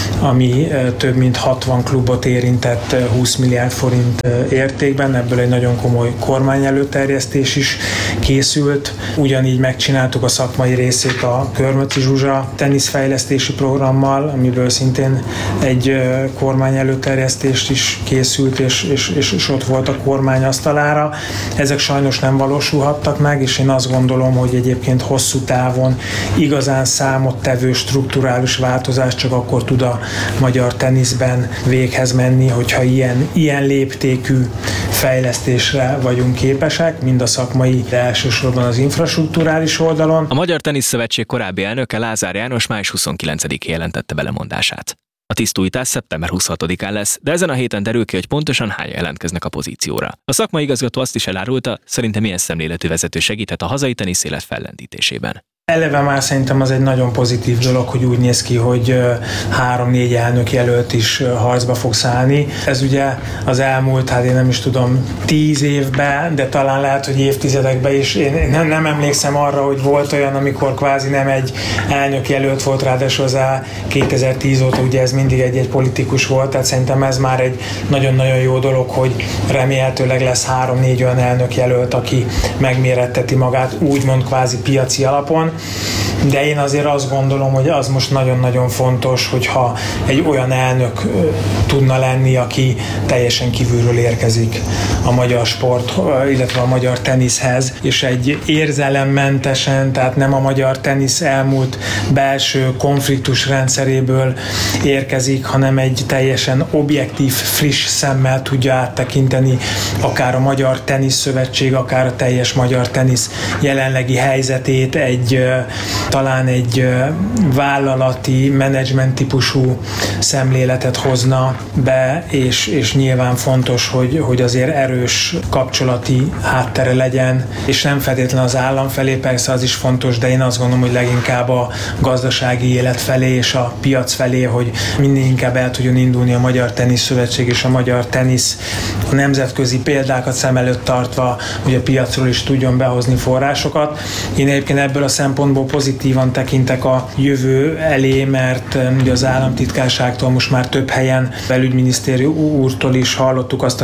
ami több mint hatvan klubot érintett húsz milliárd forint értékben, ebből egy nagyon komoly kormány előterjesztés is készült. Ugyanígy megcsináltuk a szakmai részét a Körmöci Zsuzsa teniszfejlesztési programmal, amiből szintén egy kormány előterjesztést is készült, és, és, és ott volt a kormány asztalára. Ezek sajnos nem valósulhattak meg, és én azt gondolom, hogy egyébként hosszú távon igazán számottevő strukturális változás csak akkor tud a magyar teniszben véghez menni, hogyha ilyen, ilyen léptékű fejlesztésre vagyunk képesek, mind a szakmai, de elsősorban az infrastrukturális oldalon. A Magyar Tenisz Szövetség korábbi elnöke Lázár János május huszonkilencedikén jelentette be lemondását. A tisztújítás szeptember huszonhatodikán lesz, de ezen a héten derül ki, hogy pontosan hányan jelentkeznek a pozícióra. A szakmai igazgató azt is elárulta, szerintem milyen szemléletű vezető segíthet a hazai tenisz élet fellendítésében. Eleve már szerintem az egy nagyon pozitív dolog, hogy úgy néz ki, hogy három-négy elnök jelölt is harcba fog szállni. Ez ugye az elmúlt, hát én nem is tudom, tíz évben, de talán lehet, hogy évtizedekben is. Én nem, nem emlékszem arra, hogy volt olyan, amikor kvázi nem egy elnök jelölt volt, ráadásul hozzá kétezer-tíz óta ugye ez mindig egy-egy politikus volt, tehát szerintem ez már egy nagyon-nagyon jó dolog, hogy remélhetőleg lesz három-négy olyan elnök jelölt, aki megméretteti magát úgymond kvázi piaci alapon. De én azért azt gondolom, hogy az most nagyon-nagyon fontos, hogyha egy olyan elnök tudna lenni, aki teljesen kívülről érkezik a magyar sport, illetve a magyar teniszhez, és egy érzelemmentesen, tehát nem a magyar tenisz elmúlt belső konfliktus rendszeréből érkezik, hanem egy teljesen objektív, friss szemmel tudja áttekinteni akár a Magyar Tenisz Szövetség, akár a teljes magyar tenisz jelenlegi helyzetét, egy talán egy vállalati, menedzsment típusú szemléletet hozna be, és, és nyilván fontos, hogy, hogy azért erős kapcsolati háttere legyen, és nem feltétlenül az állam felé, persze az is fontos, de én azt gondolom, hogy leginkább a gazdasági élet felé és a piac felé, hogy minél inkább el tudjon indulni a Magyar Tenisz Szövetség és a magyar tenisz a nemzetközi példákat szem előtt tartva, hogy a piacról is tudjon behozni forrásokat. Én egyébként ebből a szempontból pozitívan tekintek a jövő elé, mert ugye az államtitkárságtól most már több helyen, belügyminisztérium úrtól is hallottuk azt a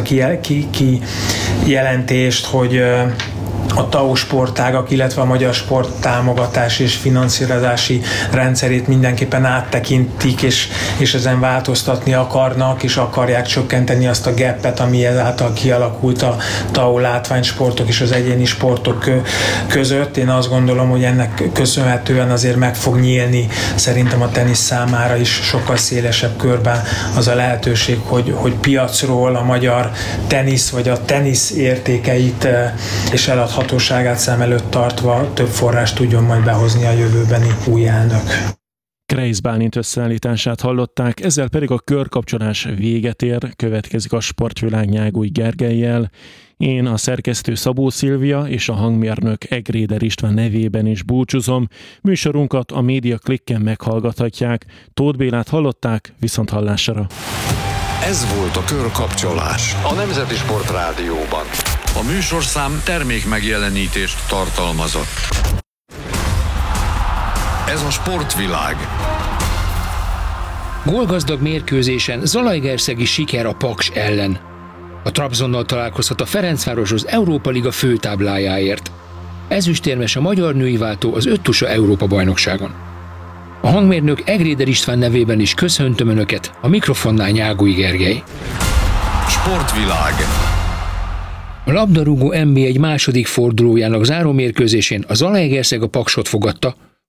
kijelentést, hogy a té á o sportágak, illetve a magyar sport támogatás és finanszírozási rendszerét mindenképpen áttekintik, és, és ezen változtatni akarnak, és akarják csökkenteni azt a gappet, ami ezáltal kialakult a té á o látványsportok és az egyéni sportok között. Én azt gondolom, hogy ennek köszönhetően azért meg fog nyílni szerintem a tenisz számára is sokkal szélesebb körben az a lehetőség, hogy, hogy piacról a magyar tenisz vagy a tenisz értékeit és eladhatóságát szem előtt tartva több forrást tudjon majd behozni a jövőbeni új elnök. Kreisz Bálint összeállítását hallották, ezzel pedig a körkapcsolás véget ér, következik a Sportvilág Nyáguly Gergellyel. Én a szerkesztő Szabó Szilvia és a hangmérnök Egréder István nevében is búcsúzom. Műsorunkat a Média Klikken meghallgathatják. Tóth Bélát hallották, viszont hallásra. Ez volt a Körkapcsolás a Nemzeti Sport Rádióban. A műsorszám termék megjelenítést tartalmazott. Ez a Sportvilág. Gólgazdag mérkőzésen zalaegerszegi siker a Paks ellen. A Trabzonnal találkozhat a Ferencváros az Európa Liga főtáblájáért. Ezüstérmes a magyar női váltó az öttusa Európa-bajnokságon. A hangmérnök Egréder István nevében is köszöntöm Önöket, a mikrofonnál Nyáguly Gergely. Sportvilág. A labdarúgó en bé egy második fordulójának zárómérkőzésén a Zalaegerszeg a Paksot fogadta,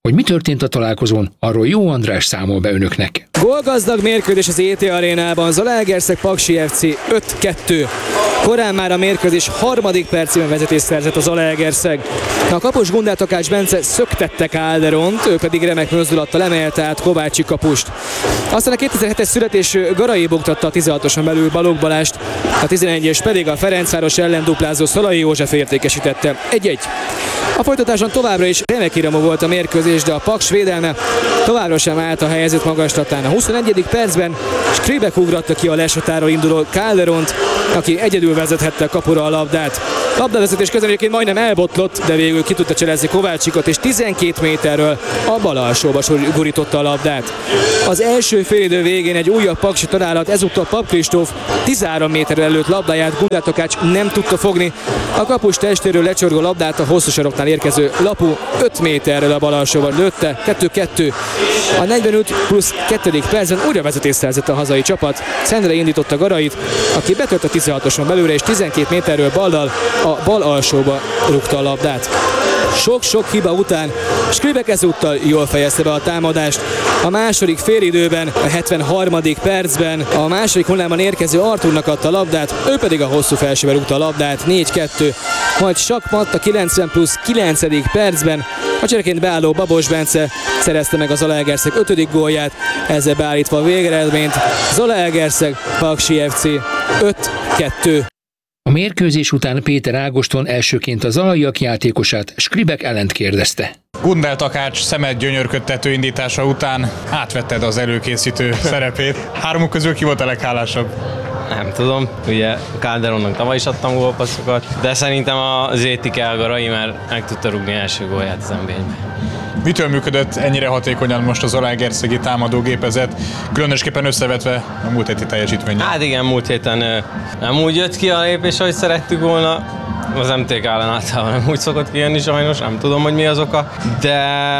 Hogy mi történt a találkozón, arról Jó András számol be önöknek. Gólgazdag mérkőzés az é té arénában, Zalaegerszeg Paksi ef cé öt kettő. Korán már a mérkőzés harmadik percében vezetést szerzett a Zalaegerszeg. A kapus Gundel Takács Bence szöktette Calderont, ő pedig remek mozdulattal emelte át Kovácsi kapust. Aztán a kétezer-hetes születésű Garai buktatta a tizenhatoson belül Balogh Balást, a tizenegyes pedig a Ferencváros ellen duplázó Szalai József értékesítette egy-egy. A folytatásban továbbra is remek iramú volt a mérkőzés, de a Paks védelme továbbra sem állt a helyzet magaslatán. A huszonegyedik percben Skribek ugratta ki a lesatáról induló Calderont, aki egyedül vezethette a kapura a labdát. Labdavezetés közben egyébként majdnem elbotlott, de végül ki tudta cselezni Kovácsikot, és tizenkét méterről a bal alsóba gurította a labdát. Az első félidő végén egy újabb paksi találat, ezúttal Pap Kristóf tizenhárom méter előtt labdáját Gundel Takács nem tudta fogni. A kapus testéről lecsorgó labdát a hosszú saroknál érkező Lapu öt méterről a bal alsóba lőtte, kettő kettő. A negyvenöt plusz kettő percben újra vezetést szerzett a hazai csapat. Szendre indította Garait, aki betört a tizenhatoson belőle, és tizenkét méterről ballal a bal alsóba rúgta a labdát. Sok-sok hiba után Skribek ezúttal jól fejezte be a támadást. A második félidőben, a hetvenharmadik percben a második hullámban érkező Arturnak adta a labdát, ő pedig a hosszú felsőbe rúgta a labdát, négy kettő. Majd sakmat a kilencven plusz kilencedik percben a csereként beálló Babos Bence szerezte meg a Zalaegerszeg ötödik gólját, ezzel beállítva a végeredményt. Zalaegerszeg Paksi ef cé öt kettő. A mérkőzés után Péter Ágoston elsőként a zalaiak játékosát, Skribek ellent kérdezte. Gundel Takács szemet gyönyörködtető indítása után átvetted az előkészítő szerepét. Hármuk közül ki volt a leghálásabb? Nem tudom, ugye Calderonnak tavaly is adtam gólpasszokat, de szerintem az Étikel Garai, mert meg tudta rúgni első gólját az en bé egyben. Mitől működött ennyire hatékonyan most a zalaegerszegi támadógépezet, különösképpen összevetve a múlt heti teljesítménnyel? Hát igen, múlt héten nem úgy jött ki a lépés, ahogy szerettük volna. Az em té ká ellen általában nem úgy szokott kijönni sajnos, nem tudom, hogy mi az oka. De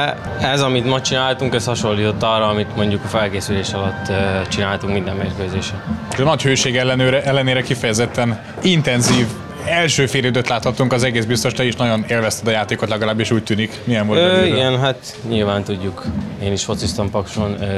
ez, amit ma csináltunk, ez hasonlított arra, amit mondjuk a felkészülés alatt csináltunk minden mérkőzésen. A nagy hőség ellenőre, ellenére kifejezetten intenzív első félidőt láthattunk, az egész biztos, te is nagyon élvezted a játékot, legalábbis úgy tűnik. Milyen volt? Ö, igen, hát nyilván tudjuk. Én is fociztam Pakson, ö,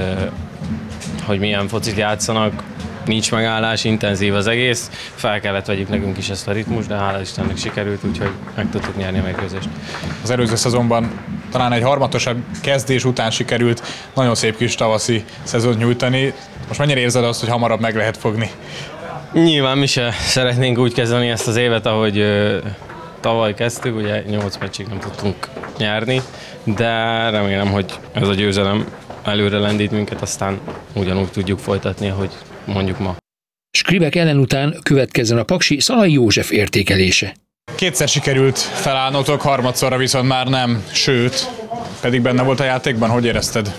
hogy milyen focit játszanak. Nincs megállás, intenzív az egész. Fel kellett vegyük nekünk is ezt a ritmus, de hála Istennek sikerült, úgyhogy meg tudtuk nyerni a mérkőzést. Az előző szezonban talán egy harmatosabb kezdés után sikerült nagyon szép kis tavaszi szezont nyújtani. Most mennyire érzed azt, hogy hamarabb meg lehet fogni? Nyilván mi se szeretnénk úgy kezdeni ezt az évet, ahogy ö, tavaly kezdtük, ugye nyolc meccsig nem tudtunk nyerni, de remélem, hogy ez a győzelem előre lendít minket, aztán ugyanúgy tudjuk folytatni, ahogy mondjuk ma. Skribek ellen után következzen a paksi Szalai József értékelése. Kétszer sikerült felállnotok, harmadszorra viszont már nem, sőt, pedig benne volt a játékban, hogy érezted?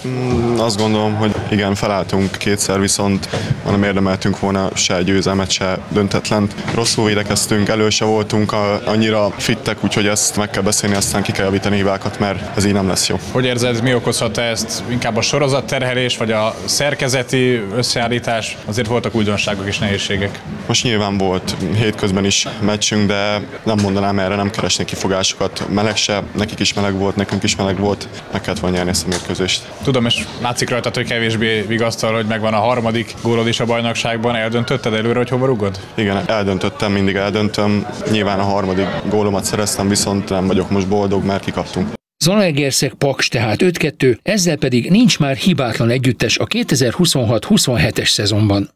Mm, azt gondolom, hogy igen, felálltunk kétszer, viszont nem érdemeltünk volna se győzelmet, se döntetlent. Rosszul védekeztünk, elő se voltunk annyira fittek, úgyhogy ezt meg kell beszélni, aztán ki kell javítani hibákat, mert ez így nem lesz jó. Hogy érzed, mi okozhatta ezt? Inkább a sorozatterhelés, vagy a szerkezeti összeállítás? Azért voltak újdonságok és nehézségek. Most nyilván volt hétközben is meccsünk, de nem mondanám erre, nem keresnék kifogásokat. Meleg se, nekik is meleg volt, nekünk is meleg volt, meg kellett volna nyerni ezt a mérkőzést. Tudom, és látszik rajtad, hogy kevésbé vigasztal, hogy megvan a harmadik gólod is a bajnokságban. Eldöntötted előre, hogy hova rugod? Igen, eldöntöttem, mindig eldöntöm. Nyilván a harmadik gólomat szereztem, viszont nem vagyok most boldog, mert kikaptunk. Zalaegerszeg Paks tehát öt kettő, ezzel pedig nincs már hibátlan együttes a kétezer-huszonhat huszonhetes szezonban.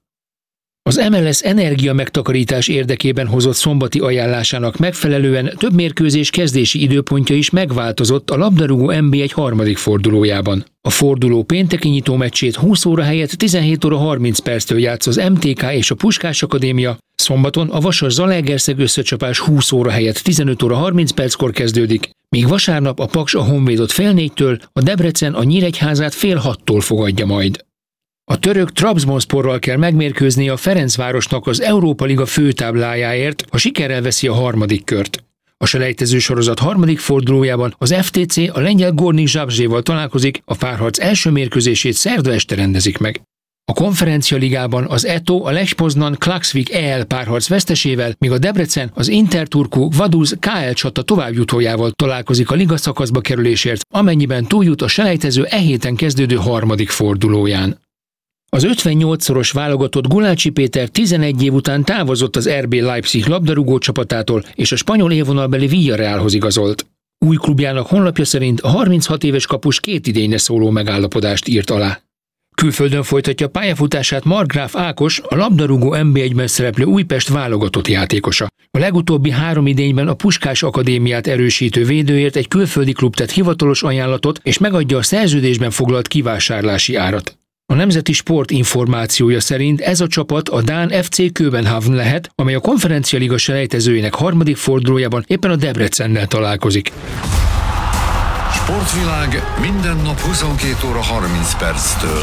Az em el es energia megtakarítás érdekében hozott szombati ajánlásának megfelelően több mérkőzés kezdési időpontja is megváltozott a labdarúgó en bé egy harmadik fordulójában. A forduló pénteki nyitó meccsét húsz óra helyett tizenhét óra harminc perctől játsz az em té ká és a Puskás Akadémia, szombaton a Vasas-Zalaegerszeg összecsapás húsz óra helyett tizenöt óra harminc perckor kezdődik, míg vasárnap a Paks a Honvédot fél négytől, a Debrecen a Nyíregyházát fél hattól fogadja majd. A török Trabzonsporral kell megmérkőzni a Ferencvárosnak az Európa Liga főtáblájáért, ha sikerrel veszi a harmadik kört. A selejtező sorozat harmadik fordulójában az ef té cé a lengyel Gornik Zabrzeval találkozik, a párharc első mérkőzését szerda este rendezik meg. A Konferencia Ligában az é té o a Lech Poznan Klaksvik é el párharc vesztesével, míg a Debrecen az Inter Turku Vaduz ká el csata továbbjutójával találkozik a liga szakaszba kerülésért, amennyiben túljut a selejtező e héten kezdődő harmadik fordulóján. Az ötvennyolcszoros válogatott Gulácsi Péter tizenegy év után távozott az er bé Leipzig labdarúgó csapatától, és a spanyol élvonalbeli Villarrealhoz igazolt. Új klubjának honlapja szerint a harminchat éves kapus két idényre szóló megállapodást írt alá. Külföldön folytatja pályafutását Markgraf Ákos, a labdarúgó en bé egyben szereplő Újpest válogatott játékosa. A legutóbbi három idényben a Puskás Akadémiát erősítő védőért egy külföldi klub tett hivatalos ajánlatot, és megadja a szerződésben foglalt kivásárlási árat. A Nemzeti Sport információja szerint ez a csapat a dán ef cé Köbenhavn lehet, amely a Konferencia Liga selejtezőjének harmadik fordulójában éppen a Debrecennel találkozik. Sportvilág minden nap huszonkét óra harminc perctől.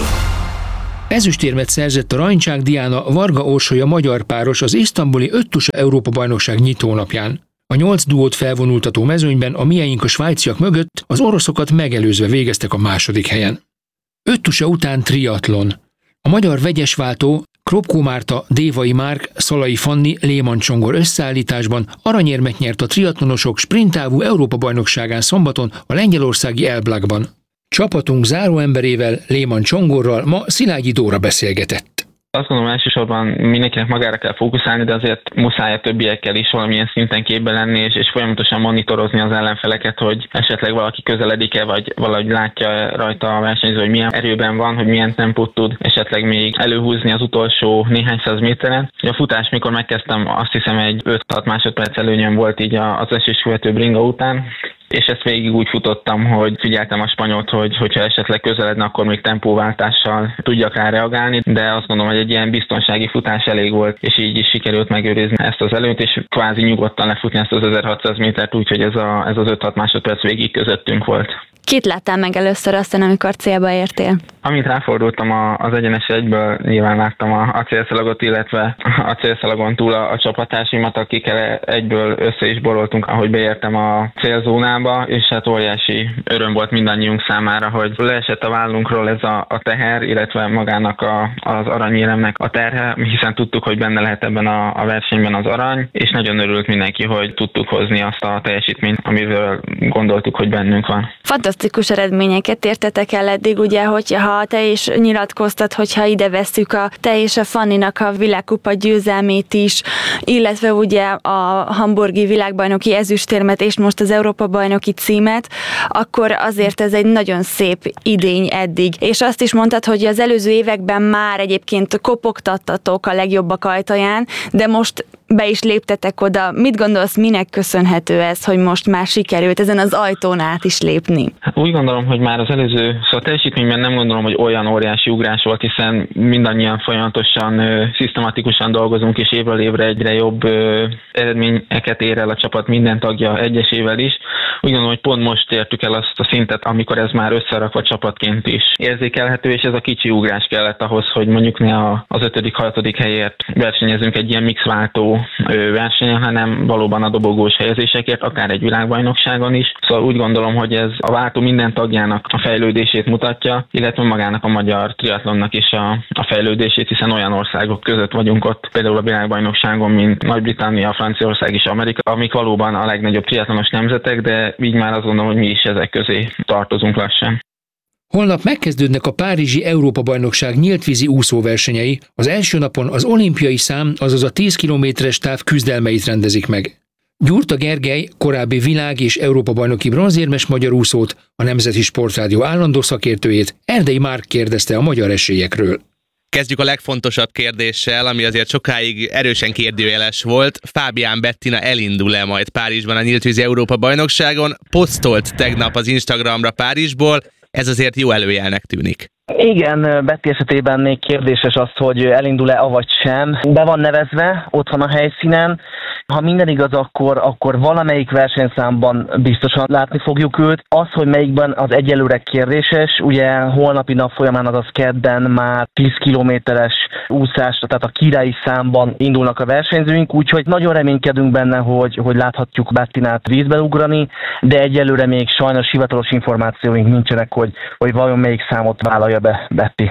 Ezüstérmet szerzett a Rajncsák Diana Varga Orsolya magyar páros az isztambuli öttusa Európa-bajnokság nyitónapján. A nyolc duót felvonultató mezőnyben a mieink a svájciak mögött az oroszokat megelőzve végeztek a második helyen. Öttusa után triatlon. A magyar vegyesváltó Kropkó Márta, Dévai Márk, Szalai Fanni, Léman Csongor összeállításban aranyérmet nyert a triatlonosok sprinttávú Európa-bajnokságán szombaton a lengyelországi Elblakban. Csapatunk záróemberével, Léman Csongorral ma Szilágyi Dóra beszélgetett. Azt gondolom, elsősorban mindenkinek magára kell fókuszálni, de azért muszáj a többiekkel is valamilyen szinten képbe lenni, és, és folyamatosan monitorozni az ellenfeleket, hogy esetleg valaki közeledik-e, vagy valahogy látja rajta a versenyző, hogy milyen erőben van, hogy milyen tempót tud esetleg még előhúzni az utolsó néhány száz méteren. A futás, mikor megkezdtem, azt hiszem egy öt-hat másodperc előnyöm volt így az esés követő bringa után, és ezt végig úgy futottam, hogy figyeltem a spanyolt, hogy hogyha esetleg közeledne, akkor még tempóváltással tudjak rá reagálni, de azt gondolom, hogy egy ilyen biztonsági futás elég volt, és így is sikerült megőrizni ezt az előnyt, és kvázi nyugodtan lefutni ezt az ezerhatszáz métert, úgyhogy ez, a, ez az öt-hat másodperc végig közöttünk volt. Kit láttál meg először aztán, amikor célba értél? Amint ráfordultam az egyenes egyből, nyilván láttam a, a célszalagot, illetve a célszalagon túl a, a csapattársimat, akikkel egyből össze is boroltunk, ahogy beértem a célzónába, és hát óriási öröm volt mindannyiunk számára, hogy leesett a vállunkról ez a, a teher, illetve magának a, az aranyéremnek a terhe, hiszen tudtuk, hogy benne lehet ebben a, a versenyben az arany, és nagyon örült mindenki, hogy tudtuk hozni azt a teljesítményt, amivel gondoltuk, hogy bennünk van. Fantasztikus eredményeket értetek el eddig, ugye, hogyha te is nyilatkoztad, hogyha ide vesszük a te és a Fanninak a világkupa győzelmét is, illetve ugye a hamburgi világbajnoki ezüstérmet és most az Európa-bajnoki címet, akkor azért ez egy nagyon szép idény eddig. És azt is mondtad, hogy az előző években már egyébként kopogtattatok a legjobbak ajtaján, de most be is léptetek oda. Mit gondolsz, minek köszönhető ez, hogy most már sikerült ezen az ajtón át is lépni? Hát úgy gondolom, hogy már az előző, szóval teljesítményben nem gondolom, hogy olyan óriási ugrás volt, hiszen mindannyian folyamatosan, ö, szisztematikusan dolgozunk, és évről évre egyre jobb ö, eredményeket ér el a csapat minden tagja egyesével is. Úgy gondolom, hogy pont most értük el azt a szintet, amikor ez már összerakva csapatként is érzékelhető, és ez a kicsi ugrás kellett ahhoz, hogy mondjuk ne az ötödik, hatodik helyért versenyezünk egy ilyen mixváltó versenyen, hanem valóban a dobogós helyezésekért, akár egy világbajnokságon is. Szóval úgy gondolom, hogy ez a váltó minden tagjának a fejlődését mutatja, illetve magának a magyar triatlonnak is a, a fejlődését, hiszen olyan országok között vagyunk ott, például a világbajnokságon, mint Nagy-Britannia, Franciaország és Amerika, amik valóban a legnagyobb triatlonos nemzetek, de így már azt gondolom, hogy mi is ezek közé tartozunk lassan. Holnap megkezdődnek a párizsi Európa-bajnokság nyíltvízi úszóversenyei. Az első napon az olimpiai szám, azaz a tíz kilométeres táv küzdelmeit rendezik meg. Gyurta Gergely, korábbi világ- és Európa-bajnoki bronzérmes magyar úszót, a Nemzeti Sportrádió állandó szakértőjét, Erdei Márk kérdezte a magyar esélyekről. Kezdjük a legfontosabb kérdéssel, ami azért sokáig erősen kérdőjeles volt. Fábián Bettina elindul-e majd Párizsban a nyíltvízi Európa-bajnokságon? Posztolt tegnap az Instagramra Párizsból, ez azért jó előjelnek tűnik. Igen, Betty esetében még kérdéses az, hogy elindul-e avagy sem. Be van nevezve, ott van a helyszínen. Ha minden igaz, akkor, akkor valamelyik versenyszámban biztosan látni fogjuk őt. Az, hogy melyikben, az egyelőre kérdéses. Ugye holnapi nap folyamán, azaz kedden már tíz kilométeres úszás, tehát a királyi számban indulnak a versenyzőink, úgyhogy nagyon reménykedünk benne, hogy, hogy láthatjuk Bettinát vízbe ugrani, de egyelőre még sajnos hivatalos információink nincsenek, hogy, hogy vajon melyik számot vállalja be Betty.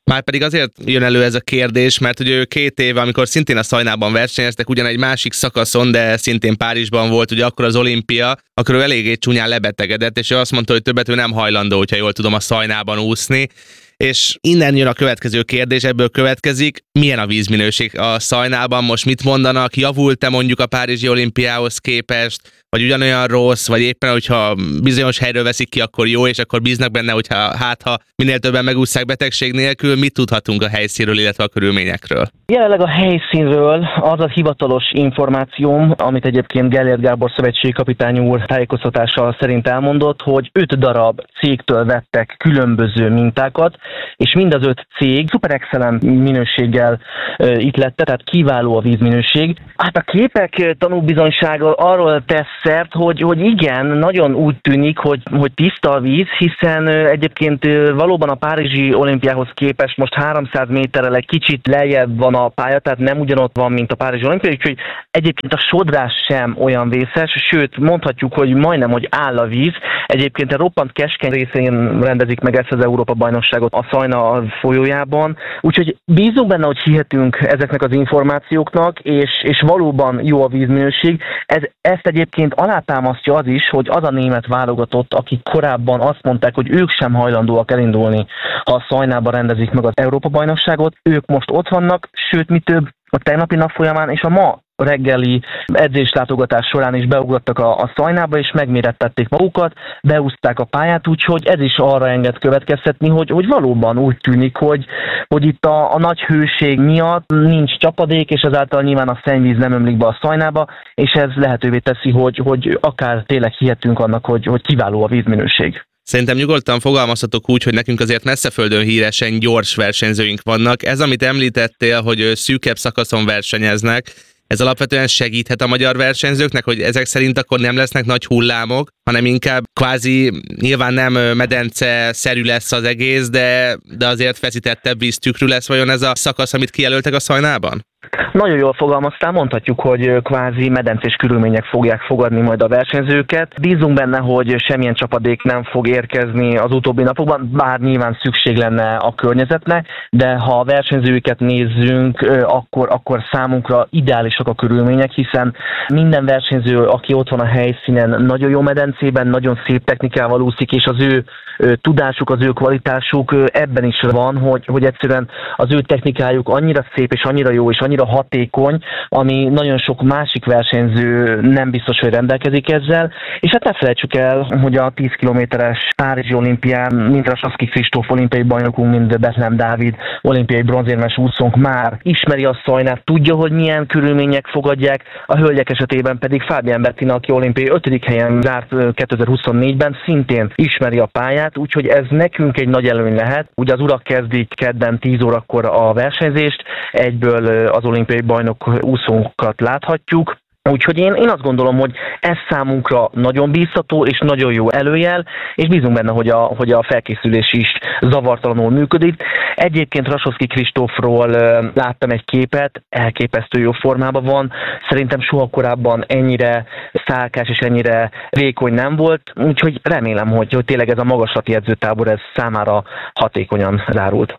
Márpedig azért jön elő ez a kérdés, mert ugye ő két éve, amikor szintén a Szajnában versenyeztek, ugyan egy másik szakaszon, de szintén Párizsban volt ugye akkor az olimpia, akkor ő eléggé csúnyán lebetegedett, és ő azt mondta, hogy többet ő nem hajlandó, hogyha jól tudom, a Szajnában úszni. És innen jön a következő kérdés, ebből következik, milyen a vízminőség a Szajnában, most mit mondanak, javult-e mondjuk a Párizsi olimpiához képest, vagy ugyanolyan rossz, vagy éppen, hogyha bizonyos helyről veszik ki, akkor jó, és akkor bíznak benne, hogyha hát ha minél többen megúszszák betegség nélkül, mit tudhatunk a helyszínről, illetve a körülményekről? Jelenleg a helyszínről az a hivatalos információm, amit egyébként Gellért Gábor szövetségkapitány úr tájékoztatása szerint elmondott, hogy öt darab cégtől vettek különböző mintákat, és mind az öt cég szuper excellent minőséggel e, itt lette, tehát kiváló a vízminőség. Hát a képek tanúbizonysága arról tesz szert, hogy, hogy igen, nagyon úgy tűnik, hogy, hogy tiszta a víz, hiszen egyébként valóban a Párizsi olimpiához képest most háromszáz méterrel egy kicsit lejjebb van a pálya, tehát nem ugyanott van, mint a Párizsi olimpia, úgyhogy egyébként a sodrás sem olyan vészes, sőt mondhatjuk, hogy majdnem, hogy áll a víz. Egyébként a roppant keskeny részén rendezik meg ezt az Európa-bajnokságot a Szajna folyójában, úgyhogy bízunk benne, hogy hihetünk ezeknek az információknak, és, és valóban jó a vízminőség. Ez, ezt egyébként alátámasztja az is, hogy az a német válogatott, akik korábban azt mondták, hogy ők sem hajlandóak elindulni, ha a Szajnában rendezik meg az Európa-bajnokságot, ők most ott vannak, sőt, mi több, a tegnapi nap folyamán és a ma reggeli edzéslátogatás során is beugrottak a, a Szajnába, és megmérettették magukat, beúzták a pályát, úgyhogy ez is arra enged következtetni, hogy, hogy valóban úgy tűnik, hogy, hogy itt a, a nagy hőség miatt nincs csapadék, és ezáltal nyilván a szennyvíz nem ömlik be a Szajnába, és ez lehetővé teszi, hogy, hogy akár tényleg hihetünk annak, hogy, hogy kiváló a vízminőség. Szerintem nyugodtan fogalmazhatok úgy, hogy nekünk azért messzeföldön híresen gyors versenyzőink vannak. Ez, amit említettél, hogy szűkebb szakaszon versenyeznek, ez alapvetően segíthet a magyar versenyzőknek, hogy ezek szerint akkor nem lesznek nagy hullámok, hanem inkább kvázi nyilván nem medence-szerű lesz az egész, de, de azért feszítettebb víztükrű lesz vajon ez a szakasz, amit kijelöltek a Szajnában? Nagyon jól fogalmaztál, mondhatjuk, hogy kvázi medencés körülmények fogják fogadni majd a versenyzőket. Bízunk benne, hogy semmilyen csapadék nem fog érkezni az utóbbi napokban, bár nyilván szükség lenne a környezetre, de ha a versenyzőket nézzünk, akkor, akkor számunkra ideálisak a körülmények, hiszen minden versenyző, aki ott van a helyszínen, nagyon jó medencében, nagyon szép technikával úszik, és az ő tudásuk, az ő kvalitásuk ebben is van, hogy, hogy egyszerűen az ő technikájuk annyira szép és annyira jó és annyira hatékony, ami nagyon sok másik versenyző nem biztos, hogy rendelkezik ezzel. És hát ne felejtsük el, hogy a tíz kilométeres Párizsi olimpián mind Rasovszky Kristóf olimpiai bajnokunk, mind Betlehem Dávid olimpiai bronzérmes úszónk már ismeri a Szajnát, tudja, hogy milyen körülmények fogadják, a hölgyek esetében pedig Fábián Bettina, aki olimpiai ötödik helyen zárt kétezer-huszonnégyben, szintén ismeri a pályát, úgyhogy ez nekünk egy nagy előny lehet. Ugye az urak kezdik kedden tíz órakor a versenyzést, egyből az olimpiai bajnok úszónkat láthatjuk. Úgyhogy én, én azt gondolom, hogy ez számunkra nagyon bízható és nagyon jó előjel, és bízunk benne, hogy a, hogy a felkészülés is zavartalanul működik. Egyébként Rasovszky Kristófról láttam egy képet, elképesztő jó formában van. Szerintem soha korábban ennyire szálkás és ennyire vékony nem volt, úgyhogy remélem, hogy, hogy tényleg ez a magaslati edzőtábor ez számára hatékonyan zárult.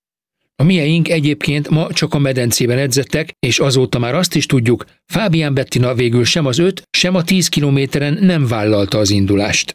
A mieink egyébként ma csak a medencében edzettek, és azóta már azt is tudjuk, Fábián Bettina végül sem az öt, sem a tíz kilométeren nem vállalta az indulást.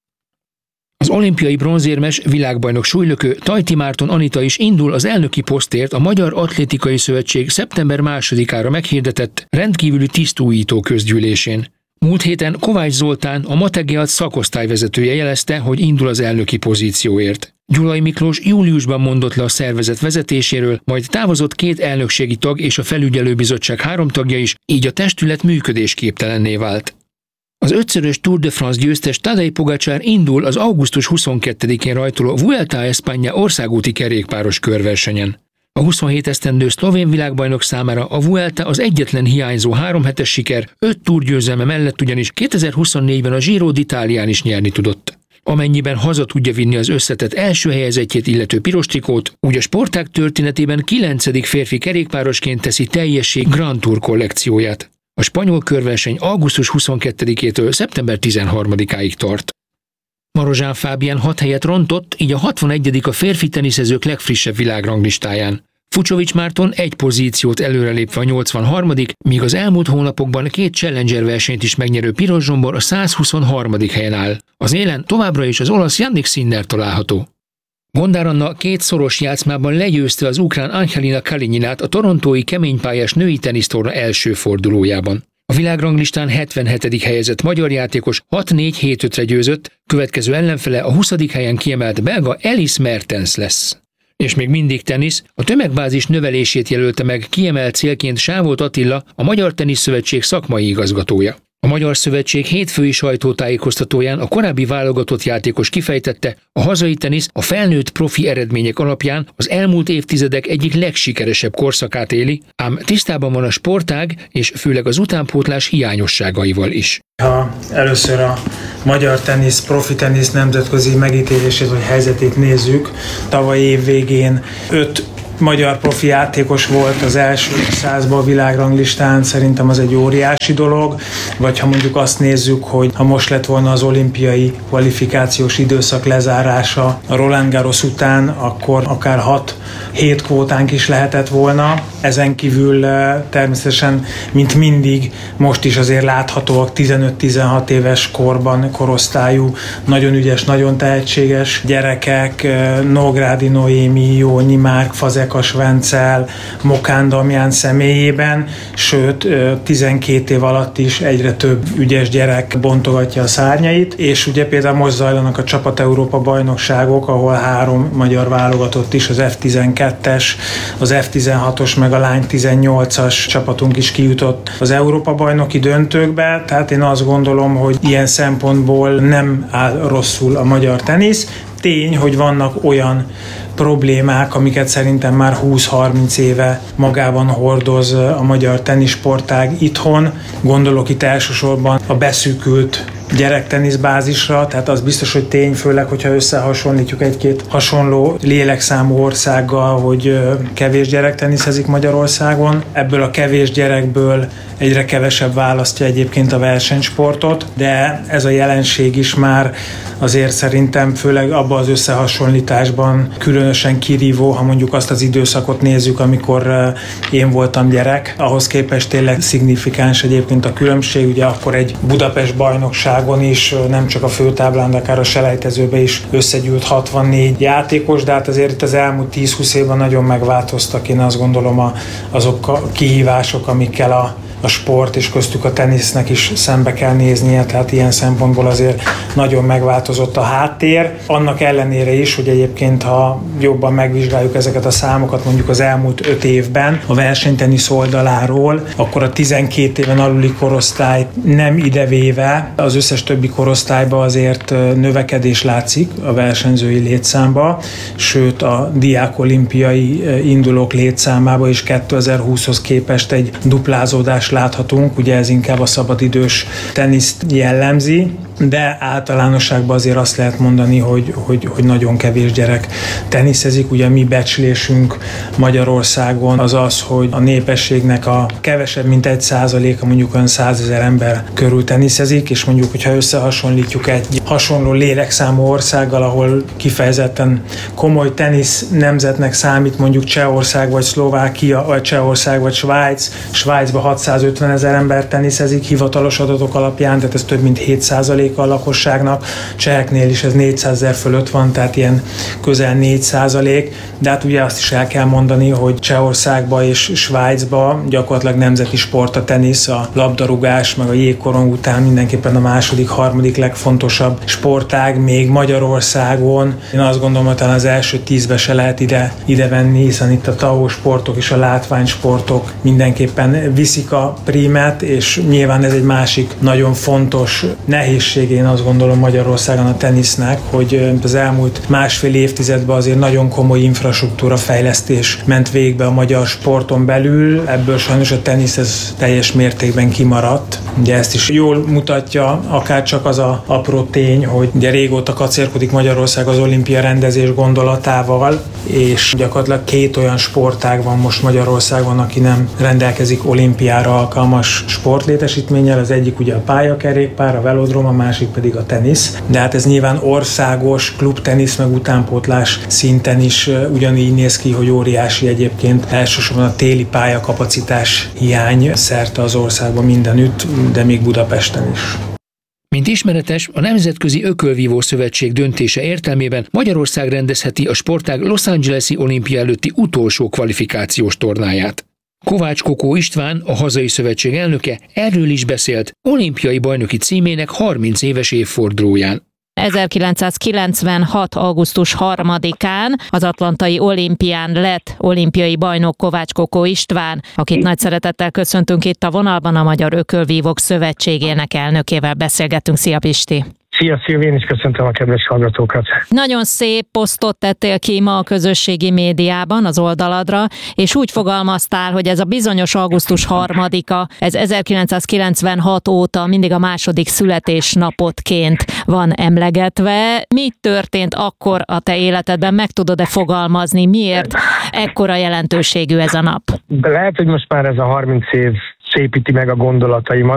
Az olimpiai bronzérmes világbajnok súlylökő Tajti Márton Anita is indul az elnöki posztért a Magyar Atlétikai Szövetség szeptember másodikára meghirdetett rendkívüli tisztújító közgyűlésén. Múlt héten Kovács Zoltán, a Mategeat szakosztályvezetője jelezte, hogy indul az elnöki pozícióért. Gyulai Miklós júliusban mondott le a szervezet vezetéséről, majd távozott két elnökségi tag és a felügyelőbizottság három tagja is, így a testület működésképtelenné vált. Az ötszörös Tour de France győztes Tadej Pogačar indul az augusztus huszonkettedikén rajtoló Vuelta a España országúti kerékpáros körversenyen. A huszonhét esztendő szlovén világbajnok számára a Vuelta az egyetlen hiányzó háromhetes siker, öt túrgyőzelme mellett ugyanis kétezer-huszonnégyben a Giro d'Italián is nyerni tudott. Amennyiben haza tudja vinni az összetett első helyezettjét illető piros trikót, úgy a sportág történetében kilencedik férfi kerékpárosként teszi teljessé Grand Tour kollekcióját. A spanyol körverseny augusztus huszonkettedikétől szeptember tizenharmadikáig tart. Marozsán Fábián hat helyet rontott, így a hatvanegyedik a férfi teniszezők legfrissebb világranglistáján. Fucsovics Márton egy pozíciót előrelépve a nyolcvanharmadik, míg az elmúlt hónapokban két Challenger versenyt is megnyerő Piros Zsombor a százhuszonharmadik helyen áll. Az élen továbbra is az olasz Jannik Sinner található. Gondár Anna két szoros játszmában legyőzte az ukrán Angelina Kalininát a torontói keménypályás női tenisztorna első fordulójában. A világranglistán hetvenhetedik helyezett magyar játékos hat négy hét ötre győzött, következő ellenfele a huszadik helyen kiemelt belga Ellis Mertens lesz. És még mindig tenisz, a tömegbázis növelését jelölte meg kiemelt célként Sávolt Attila, a Magyar Teniszszövetség szakmai igazgatója. A Magyar Szövetség hétfői sajtótájékoztatóján a korábbi válogatott játékos kifejtette, a hazai tenisz a felnőtt profi eredmények alapján az elmúlt évtizedek egyik legsikeresebb korszakát éli, ám tisztában van a sportág és főleg az utánpótlás hiányosságaival is. Ha először a magyar tenisz, profi tenisz nemzetközi megítélését vagy helyzetét nézzük, tavaly év végén öt magyar profi játékos volt az első százban a világranglistán, szerintem az egy óriási dolog, vagy ha mondjuk azt nézzük, hogy ha most lett volna az olimpiai kvalifikációs időszak lezárása a Roland Garros után, akkor akár hat hét kvótánk is lehetett volna. Ezen kívül természetesen, mint mindig, most is azért láthatóak tizenöt-tizenhat éves korban, korosztályú, nagyon ügyes, nagyon tehetséges gyerekek, Nógrádi Noémi, Jónyi Márk, Fazekas Vencel, Mokán Damján személyében, sőt tizenkét év alatt is egyre több ügyes gyerek bontogatja a szárnyait, és ugye például most zajlanak a Csapat Európa bajnokságok, ahol három magyar válogatott is, az ef tizenkettes, az ef tizenhatos meg a lány tizennyolcas csapatunk is kijutott az Európa bajnoki döntőkbe, tehát én azt gondolom, hogy ilyen szempontból nem áll rosszul a magyar tenisz. Tény, hogy vannak olyan problémák, amiket szerintem már húsz-harminc éve magában hordoz a magyar teniszsportág itthon. Gondolok itt elsősorban a beszűkült gyerekteniszbázisra, tehát az biztos, hogy tény, főleg, hogyha összehasonlítjuk egy-két hasonló lélekszámú országgal, hogy kevés gyerek teniszezik Magyarországon. Ebből a kevés gyerekből egyre kevesebb választja egyébként a versenysportot, de ez a jelenség is már azért szerintem főleg abban az összehasonlításban különösen kirívó, ha mondjuk azt az időszakot nézzük, amikor én voltam gyerek. Ahhoz képest tényleg szignifikáns egyébként a különbség, ugye akkor egy Budapest bajnokságon is, nem csak a főtáblán, de akár a selejtezőben is összegyűlt hatvannégy játékos, de hát azért itt az elmúlt tíz-húsz évben nagyon megváltoztak, én azt gondolom azok a kihívások, amikkel a a sport, és köztük a tenisznek is szembe kell néznie, tehát ilyen szempontból azért nagyon megváltozott a háttér. Annak ellenére is, hogy egyébként, ha jobban megvizsgáljuk ezeket a számokat mondjuk az elmúlt öt évben a versenytenisz oldaláról, akkor a tizenkét éven aluli korosztály nem idevéve az összes többi korosztályban azért növekedés látszik a versenyzői létszámba, sőt a diák olimpiai indulók létszámába is kétezer-húszhoz képest egy duplázódás láthatunk, ugye ez inkább a szabadidős teniszt jellemzi, de általánosságban azért azt lehet mondani, hogy, hogy, hogy nagyon kevés gyerek teniszezik. Ugye a mi becslésünk Magyarországon az az, hogy a népességnek a kevesebb, mint egy százaléka, mondjuk olyan százezer ember körül teniszezik, és mondjuk, hogyha összehasonlítjuk egy hasonló lélekszámú országgal, ahol kifejezetten komoly tenisz nemzetnek számít, mondjuk Csehország vagy Szlovákia, vagy Csehország vagy Svájc, Svájcban hatszázötven ezer ember teniszezik hivatalos adatok alapján, tehát ez több mint hét százalék a lakosságnak, cseheknél is ez négyszázezer fölött van, tehát ilyen közel négy százalék, de hát ugye azt is el kell mondani, hogy Csehországban és Svájcban gyakorlatilag nemzeti sport a tenisz, a labdarúgás, meg a jégkorong után mindenképpen a második, harmadik legfontosabb sportág, még Magyarországon. Én azt gondolom, hogy talán az első tízbe se lehet ide, ide venni, hiszen itt a tao sportok és a látványsportok mindenképpen viszik a prímet, és nyilván ez egy másik nagyon fontos nehézség, én azt gondolom Magyarországon a tenisznek, hogy az elmúlt másfél évtizedben azért nagyon komoly infrastruktúra fejlesztés ment végbe a magyar sporton belül, ebből sajnos a tenisz ez teljes mértékben kimaradt. Ugye ezt is jól mutatja, akár csak az a apró tény, hogy ugye régóta kacérkodik Magyarország az olimpia rendezés gondolatával, és gyakorlatilag két olyan sportág van most Magyarországon, aki nem rendelkezik olimpiára alkalmas sportlétesítménnyel. Az egyik ugye a pályakerékpár, a velodrom, a másik pedig a tenisz. De hát ez nyilván országos klubtenisz meg utánpótlás szinten is ugyanígy néz ki, hogy óriási egyébként elsősorban a téli pályakapacitás hiány szerte az országban mindenütt, de még Budapesten is. Mint ismeretes, a Nemzetközi Ökölvívó Szövetség döntése értelmében Magyarország rendezheti a sportág Los Angeles-i olimpia előtti utolsó kvalifikációs tornáját. Kovács Kokó István, a hazai szövetség elnöke erről is beszélt olimpiai bajnoki címének harminc éves évfordulóján. ezerkilencszázkilencvenhat. augusztus harmadikán az atlantai olimpián lett olimpiai bajnok Kovács Kokó István, akit nagy szeretettel köszöntünk itt a vonalban, a Magyar Ökölvívók Szövetségének elnökével beszélgettünk. Szia Pisti! Szia Szilvi, én is köszöntöm a kedves hallgatókat. Nagyon szép posztot tettél ki ma a közösségi médiában, az oldaladra, és úgy fogalmaztál, hogy ez a bizonyos augusztus harmadika, ez ezerkilencszázkilencvenhat óta mindig a második születésnapotként van emlegetve. Mi történt akkor a te életedben? Meg tudod-e fogalmazni, miért ekkora jelentőségű ez a nap? De lehet, hogy most már ez a harminc év szépíti meg a gondolataimat.